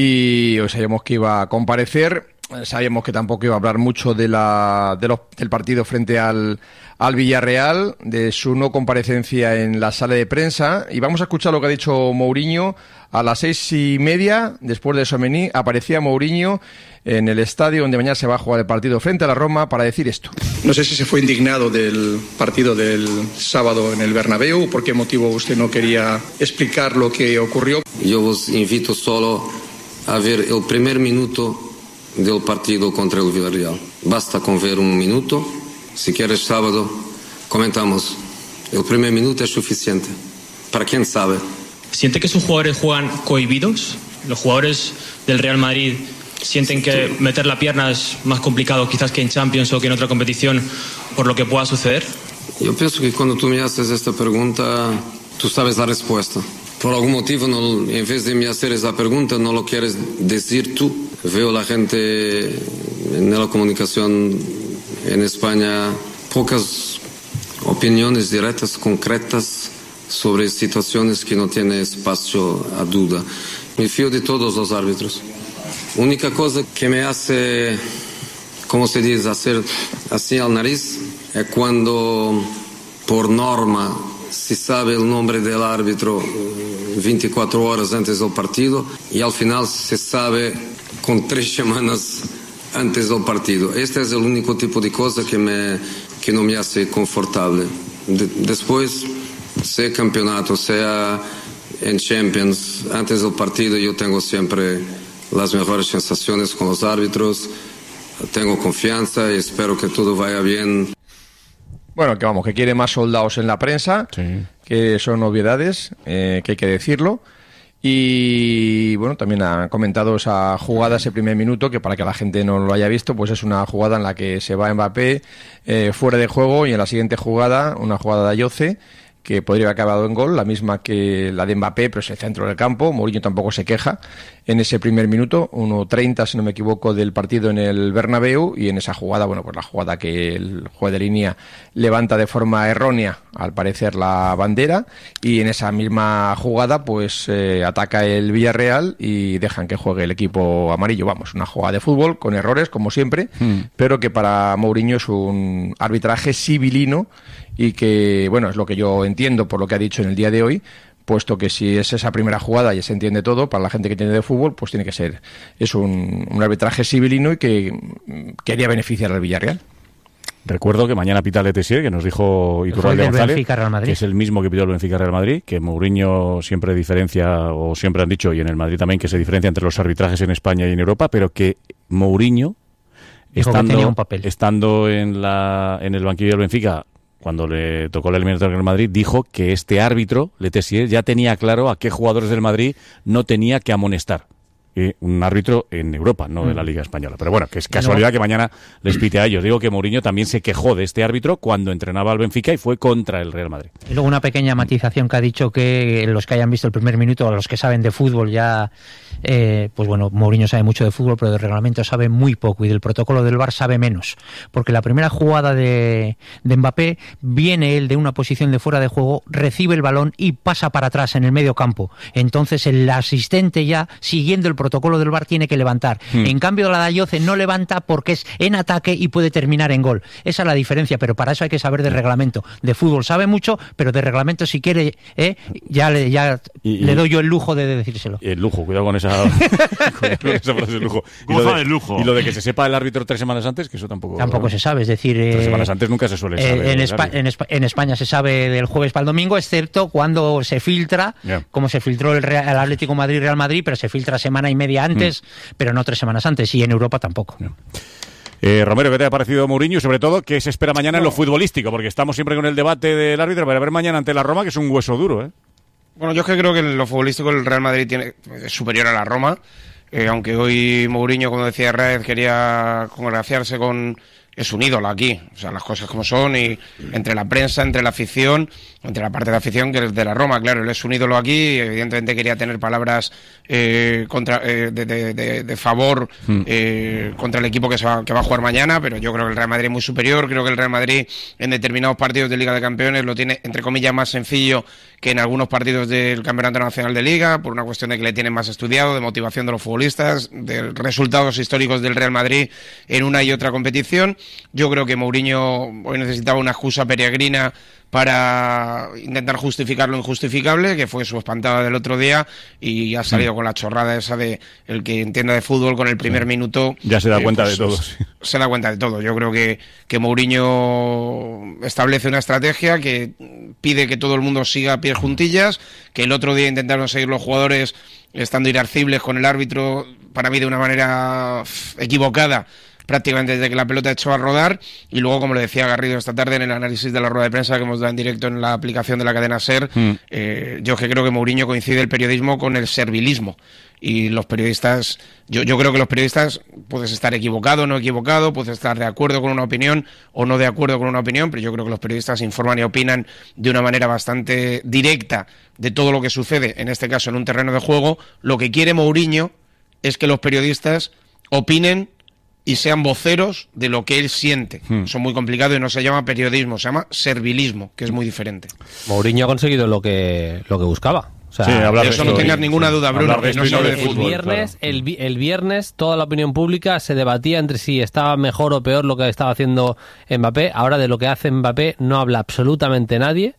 y hoy sabíamos que iba a comparecer, sabíamos que tampoco iba a hablar mucho de la, de los, del partido frente al, al Villarreal, de su no comparecencia en la sala de prensa, y vamos a escuchar lo que ha dicho Mourinho. A las seis y media, después de Somení, aparecía Mourinho en el estadio donde mañana se va a jugar el partido frente a la Roma para decir esto. No sé si se fue indignado del partido del sábado en el Bernabéu, por qué motivo usted no quería explicar lo que ocurrió. Yo os invito solo a ver el primer minuto del partido contra el Villarreal. Basta con ver un minuto. Si quieres sábado, comentamos. El primer minuto es suficiente. Para quien sabe. ¿Siente que sus jugadores juegan cohibidos? ¿Los jugadores del Real Madrid sienten que meter la pierna es más complicado quizás que en Champions o que en otra competición por lo que pueda suceder? Yo pienso que cuando tú me haces esta pregunta, tú sabes la respuesta. Por algún motivo, no, en vez de me hacer esa pregunta, no lo quieres decir tú. Veo la gente en la comunicación en España, pocas opiniones directas, concretas, sobre situaciones que no tienen espacio a duda. Me fío de todos los árbitros. Única cosa que me hace, como se dice, hacer así al nariz, es cuando por norma se sabe el nombre del árbitro veinticuatro horas antes del partido y al final se sabe con tres semanas antes del partido. Este es el único tipo de cosa que, me, que no me hace confortable. De, después... sea campeonato, sea en Champions, antes del partido yo tengo siempre las mejores sensaciones con los árbitros, tengo confianza y espero que todo vaya bien. Bueno, que vamos, que quiere más soldados en la prensa, sí. Que son obviedades, eh, que hay que decirlo. Y bueno, también han comentado esa jugada, ese primer minuto, que para que la gente no lo haya visto, pues es una jugada en la que se va Mbappé eh, fuera de juego, y en la siguiente jugada, una jugada de Ayoce, que podría haber acabado en gol, la misma que la de Mbappé, pero es el centro del campo. Mourinho tampoco se queja en ese primer minuto, uno treinta, si no me equivoco, del partido en el Bernabéu, y en esa jugada, bueno, pues la jugada que el juez de línea levanta de forma errónea, al parecer, la bandera, y en esa misma jugada, pues eh, ataca el Villarreal y dejan que juegue el equipo amarillo. Vamos, una jugada de fútbol con errores, como siempre, mm. pero que para Mourinho es un arbitraje civilino, y que, bueno, es lo que yo entiendo por lo que ha dicho en el día de hoy, puesto que si es esa primera jugada y se entiende todo, para la gente que tiene de fútbol, pues tiene que ser, es un, un arbitraje civilino y que quería beneficiar al Villarreal. Recuerdo que mañana pita Letessier, que nos dijo Iturralde González, que es el mismo que pidió el Benfica Real Madrid, que Mourinho siempre diferencia, o siempre han dicho, y en el Madrid también, que se diferencia entre los arbitrajes en España y en Europa, pero que Mourinho, estando, estando en, la, en el banquillo del Benfica, cuando le tocó la eliminatoria del Madrid, dijo que este árbitro, Letessier, ya tenía claro a qué jugadores del Madrid no tenía que amonestar. Y un árbitro en Europa, no de la Liga Española. Pero bueno, que es casualidad que mañana les pite a ellos. Digo que Mourinho también se quejó de este árbitro cuando entrenaba al Benfica y fue contra el Real Madrid. Y luego una pequeña matización que ha dicho, que los que hayan visto el primer minuto, o los que saben de fútbol ya... Eh, pues bueno, Mourinho sabe mucho de fútbol, pero de reglamento sabe muy poco, y del protocolo del V A R sabe menos, porque la primera jugada de, de Mbappé, viene él de una posición de fuera de juego, recibe el balón y pasa para atrás en el medio campo. Entonces el asistente, ya siguiendo el protocolo del V A R, tiene que levantar. Hmm. En cambio la de Ayoce no levanta porque es en ataque y puede terminar en gol. Esa es la diferencia, pero para eso hay que saber de reglamento. De fútbol sabe mucho, pero de reglamento, si quiere, eh, ya, le, ya y, le doy yo el lujo de decírselo. El lujo, cuidado con esa con esa frase de lujo. Y lo de, lujo. Y lo de que se sepa el árbitro tres semanas antes, que eso tampoco... Tampoco se sabe, es decir... Tres eh, semanas antes nunca se suele saber. Eh, en, Espa en, Espa en España se sabe del jueves para el domingo, excepto cuando se filtra, yeah. como se filtró el, Real, el Atlético Madrid-Real Madrid, pero se filtra semana y media antes, mm. pero no tres semanas antes, y en Europa tampoco. Yeah. Eh, Romero, ¿qué te ha parecido Mourinho? Y sobre todo, ¿qué se espera mañana no. en lo futbolístico? Porque estamos siempre con el debate del árbitro, para ver mañana ante la Roma, que es un hueso duro, ¿eh? Bueno, yo es que creo que en lo futbolístico el Real Madrid tiene, es superior a la Roma. Eh, aunque hoy Mourinho, como decía Raed, quería congraciarse con, es un ídolo aquí, o sea, las cosas como son, y entre la prensa, entre la afición, entre la parte de afición que es de la Roma, claro, él es un ídolo aquí, y evidentemente quería tener palabras eh, contra eh, de, de, de, de favor eh, contra el equipo que, se va, que va a jugar mañana, pero yo creo que el Real Madrid es muy superior, creo que el Real Madrid en determinados partidos de Liga de Campeones lo tiene, entre comillas, más sencillo que en algunos partidos del Campeonato Nacional de Liga, por una cuestión de que le tienen más estudiado, de motivación de los futbolistas, de resultados históricos del Real Madrid en una y otra competición. Yo creo que Mourinho hoy necesitaba una excusa peregrina para intentar justificar lo injustificable, que fue su espantada del otro día, y ha salido con la chorrada esa de el que entienda de fútbol con el primer sí. minuto. Ya se da eh, cuenta pues, de todo. Sí. Se da cuenta de todo. Yo creo que, que Mourinho establece una estrategia que pide que todo el mundo siga a pies juntillas, que el otro día intentaron seguir los jugadores estando irascibles con el árbitro, para mí de una manera equivocada, prácticamente desde que la pelota echó a rodar, y luego, como le decía Garrido esta tarde en el análisis de la rueda de prensa que hemos dado en directo en la aplicación de la cadena SER, mm. eh, yo que creo que Mourinho coincide el periodismo con el servilismo, y los periodistas, yo, yo creo que los periodistas puedes estar equivocado o no equivocado, puedes estar de acuerdo con una opinión o no de acuerdo con una opinión, pero yo creo que los periodistas informan y opinan de una manera bastante directa de todo lo que sucede, en este caso en un terreno de juego. Lo que quiere Mourinho es que los periodistas opinen y sean voceros de lo que él siente. Hmm. Eso es muy complicado y no se llama periodismo, se llama servilismo, que es muy diferente. Mourinho ha conseguido lo que lo que buscaba. O sea, sí, hablar de eso no tengas ninguna sí. duda, Bruno, que no se hable de fútbol. El viernes, claro. el, el viernes toda la opinión pública se debatía entre si estaba mejor o peor lo que estaba haciendo Mbappé. Ahora de lo que hace Mbappé no habla absolutamente nadie.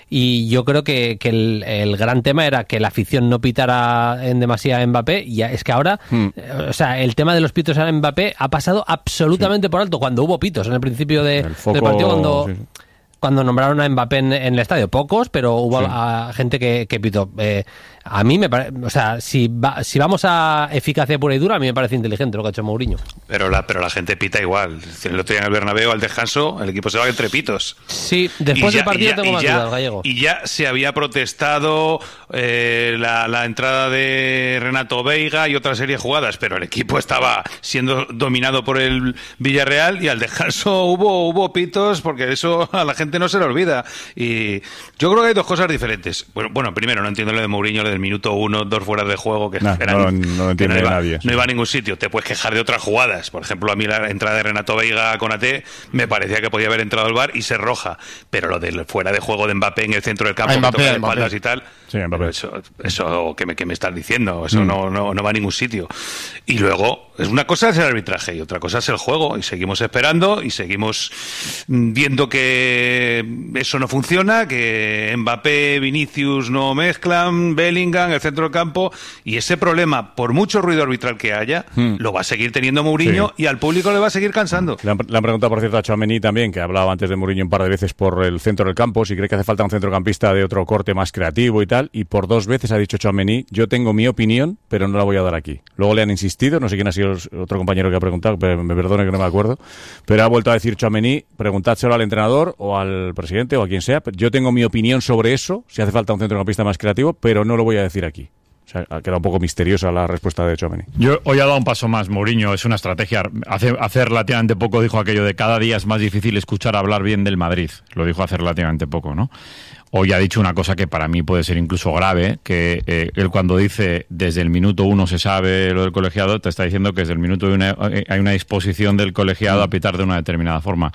Y yo creo que, que el, el gran tema era que la afición no pitara en demasía a Mbappé, y es que ahora, hmm. o sea, el tema de los pitos a Mbappé ha pasado absolutamente sí. por alto, cuando hubo pitos en el principio de, el foco, del partido, cuando... Sí. Cuando nombraron a Mbappé en, en el estadio, pocos, pero hubo sí. a, gente que, que pitó. Eh, a mí me parece, o sea, si, va, si vamos a eficacia pura y dura, a mí me parece inteligente lo que ha hecho Mourinho. Pero la, pero la gente pita igual. El otro día en el Bernabéu, al descanso, el equipo se va entre pitos. Sí, después ya, del partido ya, tengo más ya, dudas, Gallego. Y ya se había protestado eh, la, la entrada de Renato Veiga y otra serie de jugadas, pero el equipo estaba siendo dominado por el Villarreal, y al descanso hubo, hubo pitos, porque eso a la gente no se le olvida. Y yo creo que hay dos cosas diferentes. Bueno, bueno primero, no entiendo lo de Mourinho, lo del minuto uno, dos fuera de juego, que, nah, eran, no, no entiende que no iba, nadie. No iba a ningún sitio. Te puedes quejar de otras jugadas. Por ejemplo, a mí la entrada de Renato Veiga con A T me parecía que podía haber entrado al V A R y ser roja. Pero lo del fuera de juego de Mbappé en el centro del campo, Mbappé, que toca Mbappé. espaldas y tal, sí, eso, eso que me, que me estás diciendo, eso mm. no, no, no va a ningún sitio. Y luego, es una cosa es el arbitraje y otra cosa es el juego, y seguimos esperando y seguimos viendo que eso no funciona, que Mbappé, Vinicius no mezclan, Bellingham, el centro del campo, y ese problema, por mucho ruido arbitral que haya, hmm. lo va a seguir teniendo Mourinho, sí. y al público le va a seguir cansando. Le han, le han preguntado, por cierto, a Tchouaméni también, que hablaba antes de Mourinho un par de veces por el centro del campo, si cree que hace falta un centrocampista de otro corte más creativo y tal, y por dos veces ha dicho Tchouaméni: yo tengo mi opinión, pero no la voy a dar aquí. Luego le han insistido, no sé quién ha sido otro compañero que ha preguntado, pero me perdone que no me acuerdo, pero ha vuelto a decir Tchouaméni: preguntádselo al entrenador o al presidente o a quien sea, yo tengo mi opinión sobre eso, si hace falta un centrocampista más creativo, pero no lo voy a decir aquí. O sea, ha quedado un poco misteriosa la respuesta de Tchouaméni. Yo hoy ha dado un paso más. Mourinho es una estrategia. Hace, hace relativamente poco dijo aquello de cada día es más difícil escuchar hablar bien del Madrid. Lo dijo hace relativamente poco, ¿no? Hoy ha dicho una cosa que para mí puede ser incluso grave, que eh, él cuando dice desde el minuto uno se sabe lo del colegiado, te está diciendo que desde el minuto uno hay una disposición del colegiado a pitar de una determinada forma.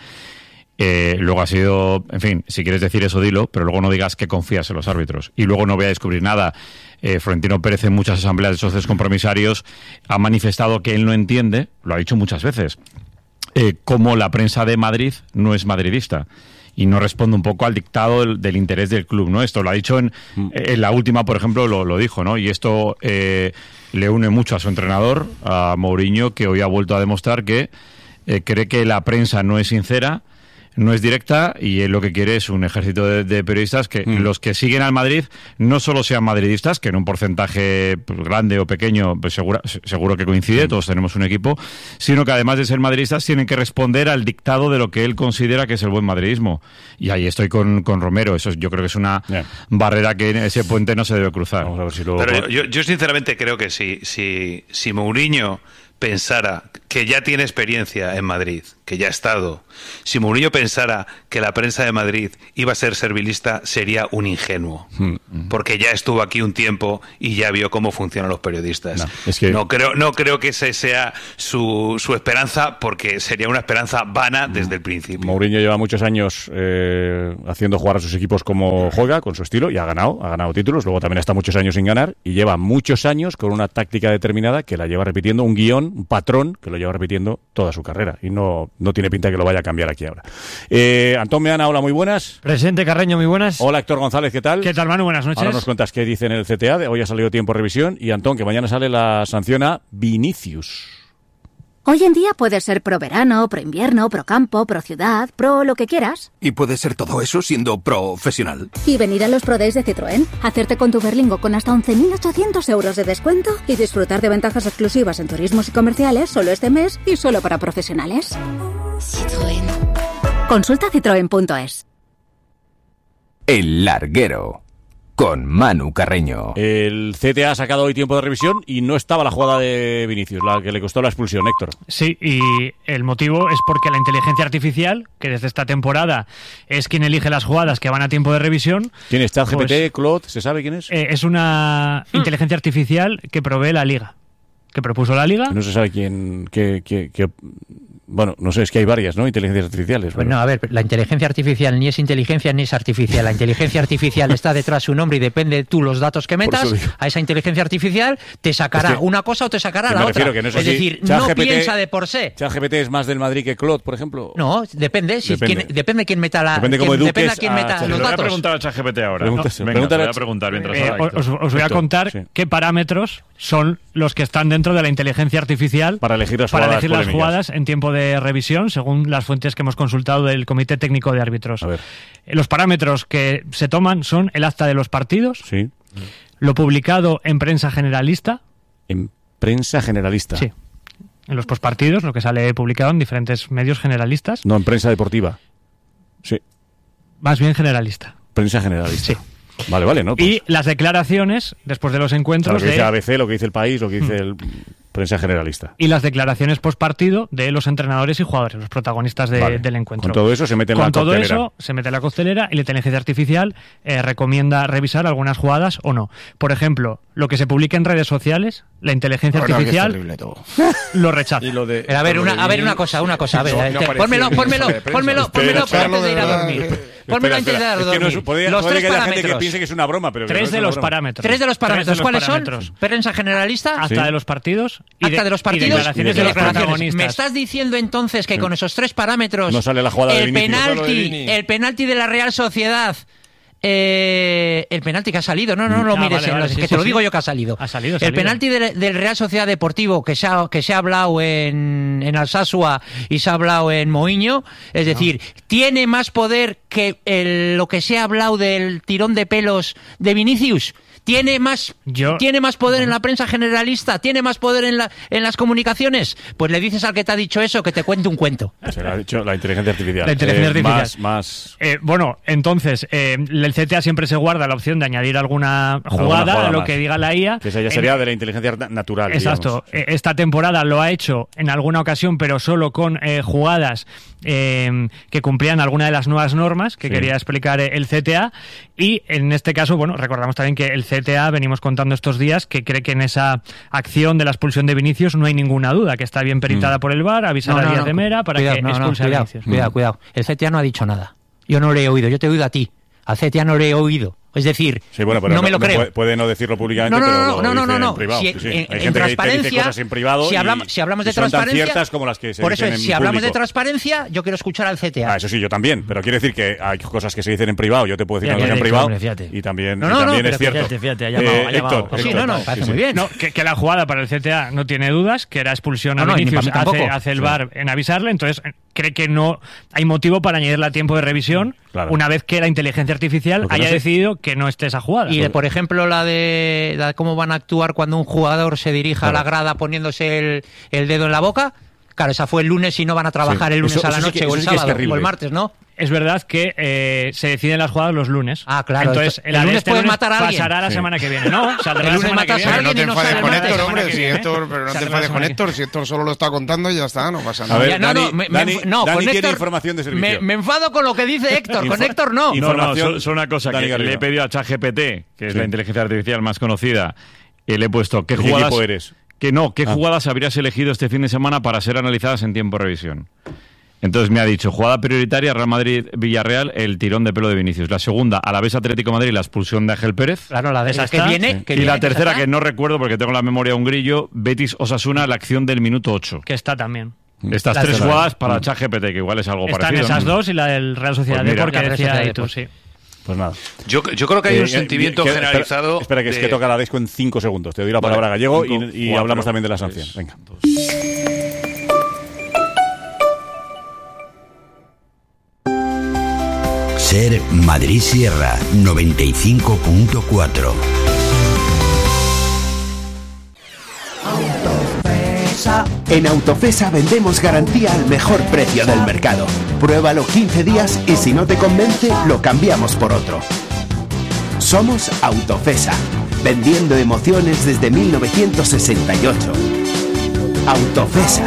Eh, luego ha sido, en fin, si quieres decir eso, dilo, pero luego no digas que confías en los árbitros. Y luego no voy a descubrir nada. Eh, Florentino Pérez en muchas asambleas de socios compromisarios ha manifestado que él no entiende, lo ha dicho muchas veces, eh, cómo la prensa de Madrid no es madridista y no responde un poco al dictado del, del interés del club, ¿no? Esto lo ha dicho en, en la última, por ejemplo, lo, lo dijo, ¿no? Y esto eh, le une mucho a su entrenador, a Mourinho, que hoy ha vuelto a demostrar que eh, cree que la prensa no es sincera, no es directa, y él lo que quiere es un ejército de, de periodistas que mm. los que siguen al Madrid no solo sean madridistas, que en un porcentaje pues, grande o pequeño pues, segura, seguro que coincide, mm. todos tenemos un equipo, sino que además de ser madridistas tienen que responder al dictado de lo que él considera que es el buen madridismo. Y ahí estoy con, con Romero. Eso yo creo que es una yeah. barrera que en ese puente no se debe cruzar. Vamos a ver si luego... Pero yo, yo sinceramente creo que si, si, si Mourinho pensara que ya tiene experiencia en Madrid, que ya ha estado, si Mourinho pensara que la prensa de Madrid iba a ser servilista, sería un ingenuo, porque ya estuvo aquí un tiempo y ya vio cómo funcionan los periodistas. No, es que... no creo, no creo que esa sea su, su esperanza, porque sería una esperanza vana desde el principio. Mourinho lleva muchos años eh, haciendo jugar a sus equipos como juega, con su estilo, y ha ganado, ha ganado títulos. Luego también está muchos años sin ganar y lleva muchos años con una táctica determinada que la lleva repitiendo, un guión, un patrón que lo lleva repitiendo toda su carrera, y no, no tiene pinta que lo vaya a cambiar aquí ahora. Eh, Antón Meana, hola, muy buenas. Presente, Carreño, muy buenas. Hola, Héctor González, ¿qué tal? ¿Qué tal, Manu? Buenas noches. Ahora nos cuentas qué dice en el C T A, hoy ha salido tiempo de revisión, y Antón, que mañana sale la sanción a Vinicius. Hoy en día puedes ser pro verano, pro invierno, pro campo, pro ciudad, pro lo que quieras. Y puedes ser todo eso siendo profesional. Y venir a los Pro Days de Citroën, hacerte con tu Berlingo con hasta once mil ochocientos euros de descuento y disfrutar de ventajas exclusivas en turismos y comerciales solo este mes y solo para profesionales. Citroën. Consulta citroen punto es. El Larguero, con Manu Carreño. El C T A ha sacado hoy tiempo de revisión y no estaba la jugada de Vinicius, la que le costó la expulsión, Héctor. Sí, y el motivo es porque la inteligencia artificial, que desde esta temporada es quien elige las jugadas que van a tiempo de revisión... ¿Quién es? ChatGPT, pues, Claude? ¿Se sabe quién es? Eh, es una hmm. inteligencia artificial que provee la Liga, que propuso la Liga. No se sabe quién... Qué, qué, qué... Bueno, no sé, es que hay varias, ¿no? Inteligencias artificiales. Bueno, pero... a ver, la inteligencia artificial ni es inteligencia ni es artificial. La inteligencia artificial está detrás de su nombre y depende de tú los datos que metas. A esa inteligencia artificial te sacará es que, una cosa o te sacará la otra. Que no es es decir, Chat no G P T, piensa de por sí. ChatGPT es más del Madrid que Claude, por ejemplo. No, depende. Si depende. Quién, depende quién meta la. Depende cómo quién, eduques depende a quién meta a los datos. Voy a preguntar a ChatGPT ahora. Pregúntase, ¿no? Venga, pregúntale, te voy a preguntar mientras eh, ahora, os, os voy a contar sí. qué parámetros son los que están dentro de la inteligencia artificial para elegir las para jugadas, elegir las jugadas en tiempo de revisión, según las fuentes que hemos consultado del Comité Técnico de Árbitros. A ver. Los parámetros que se toman son el acta de los partidos, sí. lo publicado en prensa generalista. En prensa generalista. Sí. En los postpartidos, lo que sale publicado en diferentes medios generalistas. No, en prensa deportiva. Sí. Más bien generalista. Prensa generalista. Sí. Vale, vale, ¿no? Pues... Y las declaraciones, después de los encuentros... O sea, lo que dice de... A B C, lo que dice El País, lo que dice hmm. el... prensa generalista. Y las declaraciones postpartido de los entrenadores y jugadores, los protagonistas de, vale. del encuentro. Con todo eso se mete en Con la todo coctelera. eso se mete en la costelera y la inteligencia artificial eh, recomienda revisar algunas jugadas o no. Por ejemplo, lo que se publica en redes sociales, la inteligencia bueno, artificial lo rechaza. Y lo de, Pero a ver, una, a ver una cosa, una cosa. A ver, no, no pónmelo, pónmelo, pónmelo, pónmelo antes de ir a dormir. Pónmelo antes de ir a dormir. Es que no, podría, los podría tres que haya parámetros. gente que piense que es una broma, pero tres no de es los broma. parámetros. Tres de los parámetros. De los ¿Cuáles parámetros. son? Prensa generalista. Acta ¿Sí? de los partidos. Y Acta de, de los partidos. Y declaraciones y de los declaraciones. protagonistas. ¿Me estás diciendo entonces que sí. con esos tres parámetros no sale la jugada el de Vinicius, penalti, el penalti de la Real Sociedad? Eh, el penalti que ha salido, no, no, no lo ah, mires, vale, vale, que sí, te sí, lo sí. digo yo que ha salido. Ha salido, ha el salido. penalti de, del Real Sociedad Deportivo que se ha, que se ha hablado en, en Alsasua y se ha hablado en Moiño, es decir, no. tiene más poder que el, lo que se ha hablado del tirón de pelos de Vinicius. ¿Tiene más, Yo, ¿Tiene más poder en la prensa generalista? ¿Tiene más poder en, la, en las comunicaciones? Pues le dices al que te ha dicho eso que te cuente un cuento. Se lo ha dicho la inteligencia artificial. La inteligencia eh, artificial. Más, más... Eh, bueno, entonces, eh, el C T A siempre se guarda la opción de añadir alguna jugada, alguna jugada a lo más. que diga la I A. Que esa ya sería en... de la inteligencia natural. Exacto. Digamos. Esta temporada lo ha hecho en alguna ocasión, pero solo con eh, jugadas eh, que cumplían alguna de las nuevas normas que sí. quería explicar el C T A. Y en este caso, bueno, recordamos también que el C T A, venimos contando estos días, que cree que en esa acción de la expulsión de Vinicius no hay ninguna duda, que está bien peritada mm. por el V A R, avisar no, no, a Díaz no, de Mera para cuidado, que no, expulse no, a cuidado, Vinicius. Cuidado, cuidado. El C T A no ha dicho nada. Yo no le he oído, yo te he oído a ti. Al C T A no le he oído. Es decir, sí, bueno, pero no, no me lo no creo. Puede, puede no decirlo públicamente, no, no, no, pero lo no, no, dice no, no. en privado. Si, Sí, sí. en, Hay en gente que te dice cosas en privado si, y, hablamos, si hablamos de y son transparencia, tan ciertas como las que se por eso dicen es, en si hablamos público. de transparencia, yo quiero escuchar al C T A. Ah, eso sí, yo también, pero quiere decir que hay cosas que se dicen en privado, yo te puedo decir fíjate, una cosa en fíjate, privado hombre, fíjate. y también, no, y no, también no, es cierto. Fíjate, fíjate, ha llamado, eh, ha llamado. Héctor, sí, Héctor, no, no, parece sí, muy bien. No, que, que la jugada para el C T A no tiene dudas, que era expulsión no, a no, Vinicius, hace, hace, hace el V A R en avisarle, entonces cree que no hay motivo para añadirle a tiempo de revisión claro. una vez que la inteligencia artificial haya no sé. decidido que no esté esa jugada. Y, por ejemplo, la de, la de cómo van a actuar cuando un jugador se dirija claro. a la grada poniéndose el, el dedo en la boca, Claro, esa fue el lunes y no van a trabajar sí. el lunes eso, a la noche sí que, o el sábado o el martes, ¿no? Es verdad que eh, se deciden las jugadas los lunes. Ah, claro. Entonces, el, el lunes puedes matar a alguien. Pasará la sí. semana que viene, ¿no? Saldrá el lunes matas a alguien y no te enfades con Héctor, hombre. Si Héctor, pero no te enfades con Héctor. Si Héctor solo lo está contando, ya está, no pasa nada. A ver, ya, no, Dani, no, me, Dani, me, no, Dani con tiene Héctor, información de servicio. Me, me enfado con lo que dice Héctor. Con Héctor no. No, no, solo, solo una cosa, Dani que Garrido. le he pedido a ChatGPT, que es sí. la inteligencia artificial más conocida, y le he puesto qué ¿Qué jugadas... equipo eres? Que no, ¿qué ah. jugadas habrías elegido este fin de semana para ser analizadas en tiempo revisión? Entonces me ha dicho, jugada prioritaria, Real Madrid-Villarreal, el tirón de pelo de Vinicius. La segunda, Alavés Atlético Madrid, la expulsión de Ángel Pérez. Claro, la de esa que viene. Sí. Que y viene, la tercera, que, que no recuerdo porque tengo la memoria un grillo, Betis-Osasuna, la acción del minuto ocho. Que está también. Estas la tres tercera. jugadas para ChatGPT, que igual es algo Están parecido. Están esas ¿no? dos y la del Real Sociedad pues de Deportes, que decía ahí tú, sí. Pues nada. Yo, yo creo que hay eh, un sentimiento que, generalizado. Espera, espera que de... es que toca la Desco en cinco segundos. Te doy la palabra vale, Gallego cinco, y, y cuatro, hablamos también de la sanción. tres, Venga. Dos. Ser Madrid Sierra noventa y cinco punto cuatro. En Autofesa vendemos garantía al mejor precio del mercado. Pruébalo quince días y si no te convence, lo cambiamos por otro. Somos Autofesa, vendiendo emociones desde mil novecientos sesenta y ocho. Autofesa.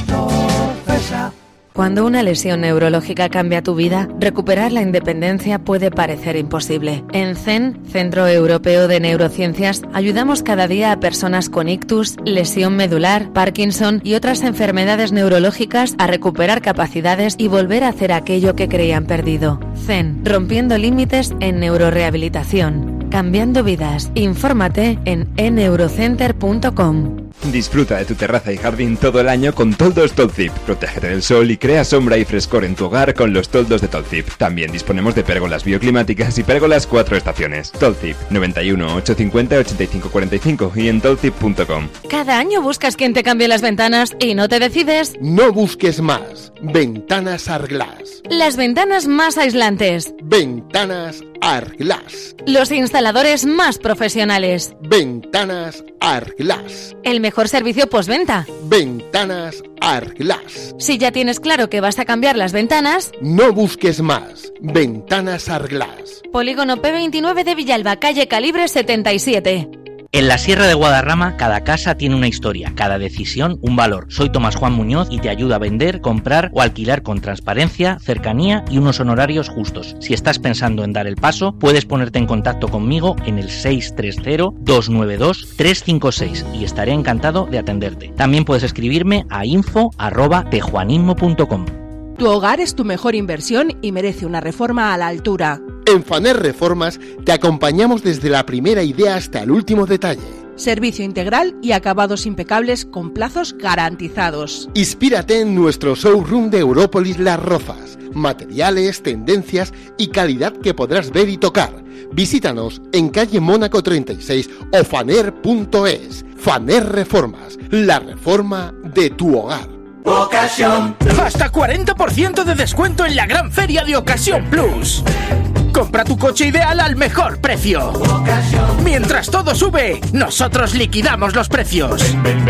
Cuando una lesión neurológica cambia tu vida, recuperar la independencia puede parecer imposible. En C E N, Centro Europeo de Neurociencias, ayudamos cada día a personas con ictus, lesión medular, Parkinson y otras enfermedades neurológicas a recuperar capacidades y volver a hacer aquello que creían perdido. C E N, rompiendo límites en neurorehabilitación. Cambiando vidas. Infórmate en e neurocenter punto com. Disfruta de tu terraza y jardín todo el año con toldos Tolzip. Protégete del sol y crea sombra y frescor en tu hogar con los toldos de Tolzip. También disponemos de pérgolas bioclimáticas y pérgolas cuatro estaciones. Tolzip, noventa y uno, ochocientos cincuenta, ochenta y cinco cuarenta y cinco y en tolzip punto com. Cada año buscas quien te cambie las ventanas y no te decides. No busques más. Ventanas Arglass. Las ventanas más aislantes. Ventanas Arglass. Los instaladores más profesionales. Ventanas Arglass. El mejor servicio postventa. Ventanas Arglass. Si ya tienes claro que vas a cambiar las ventanas, no busques más. Ventanas Arglass. Polígono P veintinueve de Villalba, calle Calibre setenta y siete. En la Sierra de Guadarrama, cada casa tiene una historia, cada decisión un valor. Soy Tomás Juan Muñoz y te ayudo a vender, comprar o alquilar con transparencia, cercanía y unos honorarios justos. Si estás pensando en dar el paso, puedes ponerte en contacto conmigo en el seis tres cero, dos nueve dos, tres cinco seis y estaré encantado de atenderte. También puedes escribirme a info arroba tejuanismo punto com. Tu hogar es tu mejor inversión y merece una reforma a la altura. En Faner Reformas te acompañamos desde la primera idea hasta el último detalle. Servicio integral y acabados impecables con plazos garantizados. Inspírate en nuestro showroom de Európolis Las Rozas. Materiales, tendencias y calidad que podrás ver y tocar. Visítanos en calle Mónaco treinta y seis o faner punto es. Faner Reformas, la reforma de tu hogar. Ocasión. Hasta cuarenta por ciento de descuento en la gran feria de Ocasión Plus. Compra tu coche ideal al mejor precio. Ocasión. Mientras todo sube, nosotros liquidamos los precios. Ven, ven,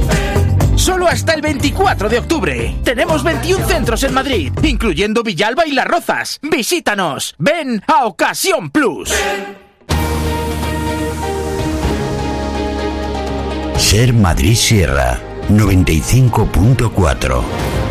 ven. Solo hasta el veinticuatro de octubre. Tenemos veintiún centros en Madrid, incluyendo Villalba y Las Rozas. Visítanos. Ven a Ocasión Plus. Ser Madrid Sierra noventa y cinco punto cuatro.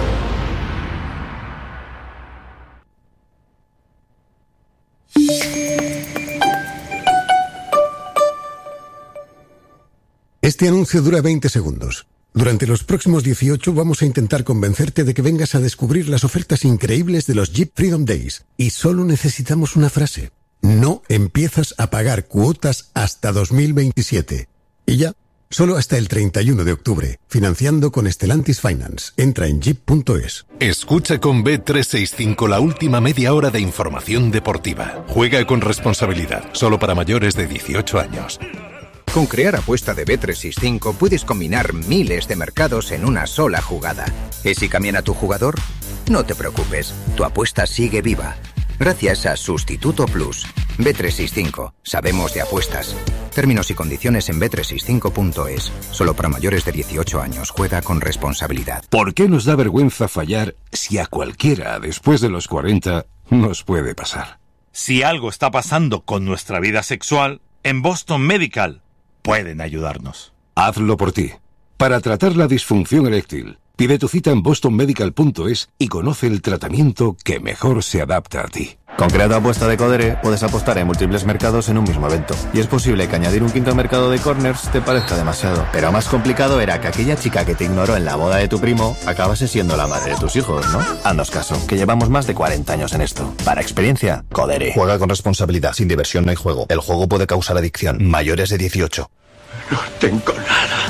Este anuncio dura veinte segundos. Durante los próximos dieciocho vamos a intentar convencerte de que vengas a descubrir las ofertas increíbles de los Jeep Freedom Days. Y solo necesitamos una frase. No empiezas a pagar cuotas hasta dos mil veintisiete. Y ya. Solo hasta el treinta y uno de octubre, financiando con Stellantis Finance. Entra en jeep punto es. Escucha con B trescientos sesenta y cinco la última media hora de información deportiva. Juega con responsabilidad, solo para mayores de dieciocho años. Con Crear Apuesta de B trescientos sesenta y cinco puedes combinar miles de mercados en una sola jugada. ¿Y si cambian tu jugador? No te preocupes, tu apuesta sigue viva. Gracias a Sustituto Plus. B trescientos sesenta y cinco. Sabemos de apuestas. Términos y condiciones en bet trescientos sesenta y cinco punto es. Solo para mayores de dieciocho años. Juega con responsabilidad. ¿Por qué nos da vergüenza fallar si a cualquiera después de los cuarenta nos puede pasar? Si algo está pasando con nuestra vida sexual, en Boston Medical pueden ayudarnos. Hazlo por ti. Para tratar la disfunción eréctil, pide tu cita en boston medical punto es y conoce el tratamiento que mejor se adapta a ti. Con Creato Apuesta de Codere puedes apostar en múltiples mercados en un mismo evento. Y es posible que añadir un quinto mercado de corners te parezca demasiado. Pero más complicado era que aquella chica que te ignoró en la boda de tu primo acabase siendo la madre de tus hijos, ¿no? Haznos caso, que llevamos más de cuarenta años en esto. Para experiencia, Codere. Juega con responsabilidad. Sin diversión no hay juego. El juego puede causar adicción. Mayores de dieciocho. No tengo nada.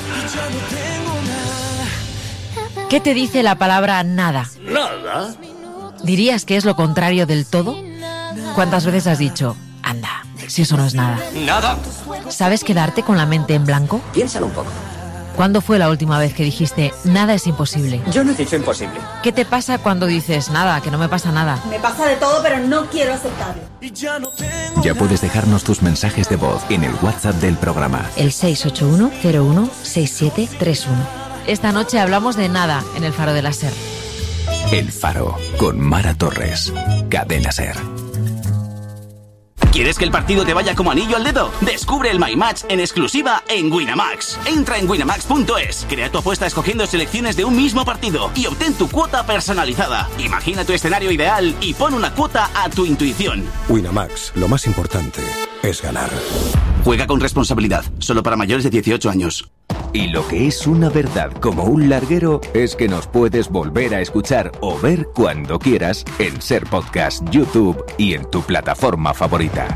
¿Qué te dice la palabra nada? ¿Nada? ¿Dirías que es lo contrario del todo? ¿Cuántas veces has dicho, anda, si eso no es nada? Nada. ¿Sabes quedarte con la mente en blanco? Piénsalo un poco. ¿Cuándo fue la última vez que dijiste, nada es imposible? Yo no he dicho imposible. ¿Qué te pasa cuando dices, nada, que no me pasa nada? Me pasa de todo, pero no quiero aceptarlo. Ya puedes dejarnos tus mensajes de voz en el WhatsApp del programa. El seis ocho uno cero uno seis siete tres uno. Esta noche hablamos de nada en el Faro de la Ser. El Faro, con Mara Torres. Cadena Ser. ¿Quieres que el partido te vaya como anillo al dedo? Descubre el My Match en exclusiva en Winamax. Entra en winamax punto es, crea tu apuesta escogiendo selecciones de un mismo partido y obtén tu cuota personalizada. Imagina tu escenario ideal y pon una cuota a tu intuición. Winamax, lo más importante es ganar. Juega con responsabilidad, solo para mayores de dieciocho años. Y lo que es una verdad como un larguero es que nos puedes volver a escuchar o ver cuando quieras en Ser Podcast, YouTube y en tu plataforma favorita.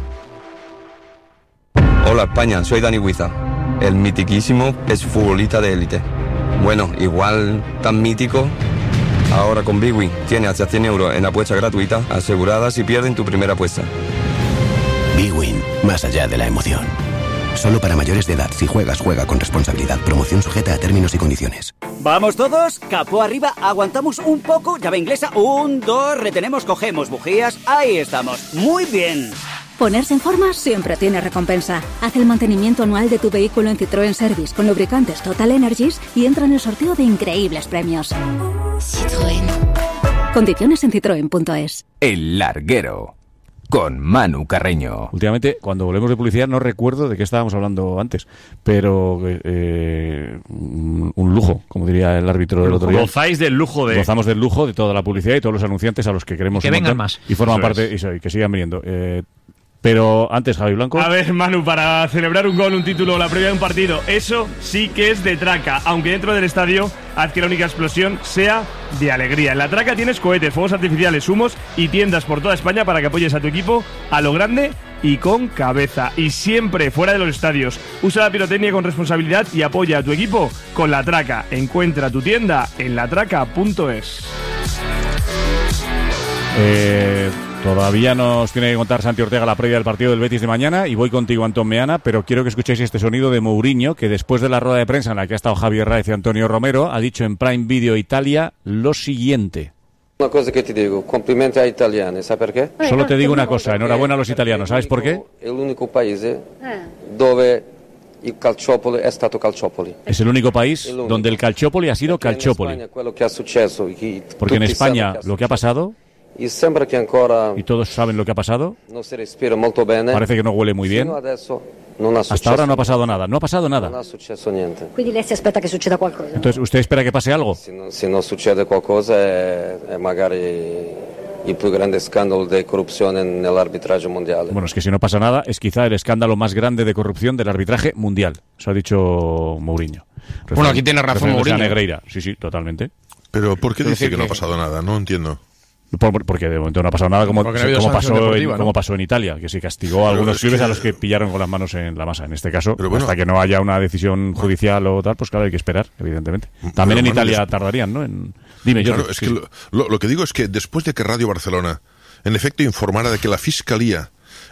Hola España, soy Dani Huiza, el mitiquísimo exfutbolista de élite. Bueno, igual tan mítico, ahora con Bwin tiene hasta cien euros en apuestas gratuitas aseguradas si pierden tu primera apuesta. Bwin, más allá de la emoción. Solo para mayores de edad. Si juegas, juega con responsabilidad. Promoción sujeta a términos y condiciones. ¿Vamos todos? Capó arriba, aguantamos un poco. Llave inglesa, un, dos, retenemos, cogemos bujías. Ahí estamos. Muy bien. Ponerse en forma siempre tiene recompensa. Haz el mantenimiento anual de tu vehículo en Citroën Service con lubricantes Total Energies y entra en el sorteo de increíbles premios. Citroën. Condiciones en citroen punto es. El Larguero. Con Manu Carreño. Últimamente, cuando volvemos de publicidad, no recuerdo de qué estábamos hablando antes, pero eh, un, un lujo, como diría el árbitro del otro día. Gozáis del lujo de... Gozamos del lujo de toda la publicidad y todos los anunciantes a los que queremos que vengan más. Y forman Eso parte, es. y, y que sigan viniendo. Eh, pero antes, Javi Blanco. A ver, Manu, para celebrar un gol, un título, la previa de un partido, eso sí que es de traca. Aunque dentro del estadio haz que la única explosión sea de alegría. En la traca tienes cohetes, fuegos artificiales, humos y tiendas por toda España para que apoyes a tu equipo a lo grande y con cabeza. Y siempre fuera de los estadios. Usa la pirotecnia con responsabilidad y apoya a tu equipo con la traca. Encuentra tu tienda en la traca punto es. Eh, todavía nos tiene que contar Santi Ortega la previa del partido del Betis de mañana y voy contigo, Antón Meana, pero quiero que escuchéis este sonido de Mourinho, que después de la rueda de prensa en la que ha estado Javier Raez y Antonio Romero, ha dicho en Prime Video Italia lo siguiente. Una cosa que te digo, complimenti a italiani, ¿sabes por qué? Solo te digo una cosa, enhorabuena a los italianos, ¿sabes por qué? È l'unico paese dove il calciopoli è stato calciopoli. Es el único país donde el calciopoli ha sido calciopoli. Porque en España lo que ha pasado, y sembra que ancora y todos saben lo que ha pasado, no si respira molto bene, parece que no huele muy bien. Hasta ahora no ha pasado nada, no ha pasado nada. Non è successo niente. Quindi lei si aspetta che succeda qualcosa. Entonces, ¿usted espera que pase algo? Se non, se non succede qualcosa è, è magari il più grande scandalo di corruzione nell'arbitraggio mondiale. Bueno, es que si no pasa nada, es quizá el escándalo más grande de corrupción del arbitraje mundial. Eso ha dicho Mourinho. Refer- Bueno, aquí tiene razón Mourinho. A Negreira. Sí, sí, totalmente. Pero ¿por qué Quiero dice decir que no ha que- pasado nada? No entiendo. Por- porque de momento no ha pasado nada como, Porque no ha habido como, sanción pasó, deportiva, en, ¿no? como pasó en Italia, que se castigó a Pero algunos es clubes que- a los que pillaron con las manos en la masa. En este caso, Pero bueno. hasta que no haya una decisión judicial o tal, pues claro, hay que esperar, evidentemente. También en Manu, Italia des- tardarían, ¿no? En... Dime, yo. Claro, es que lo, lo- lo que digo es que después de que Radio Barcelona, en efecto, informara de que la Fiscalía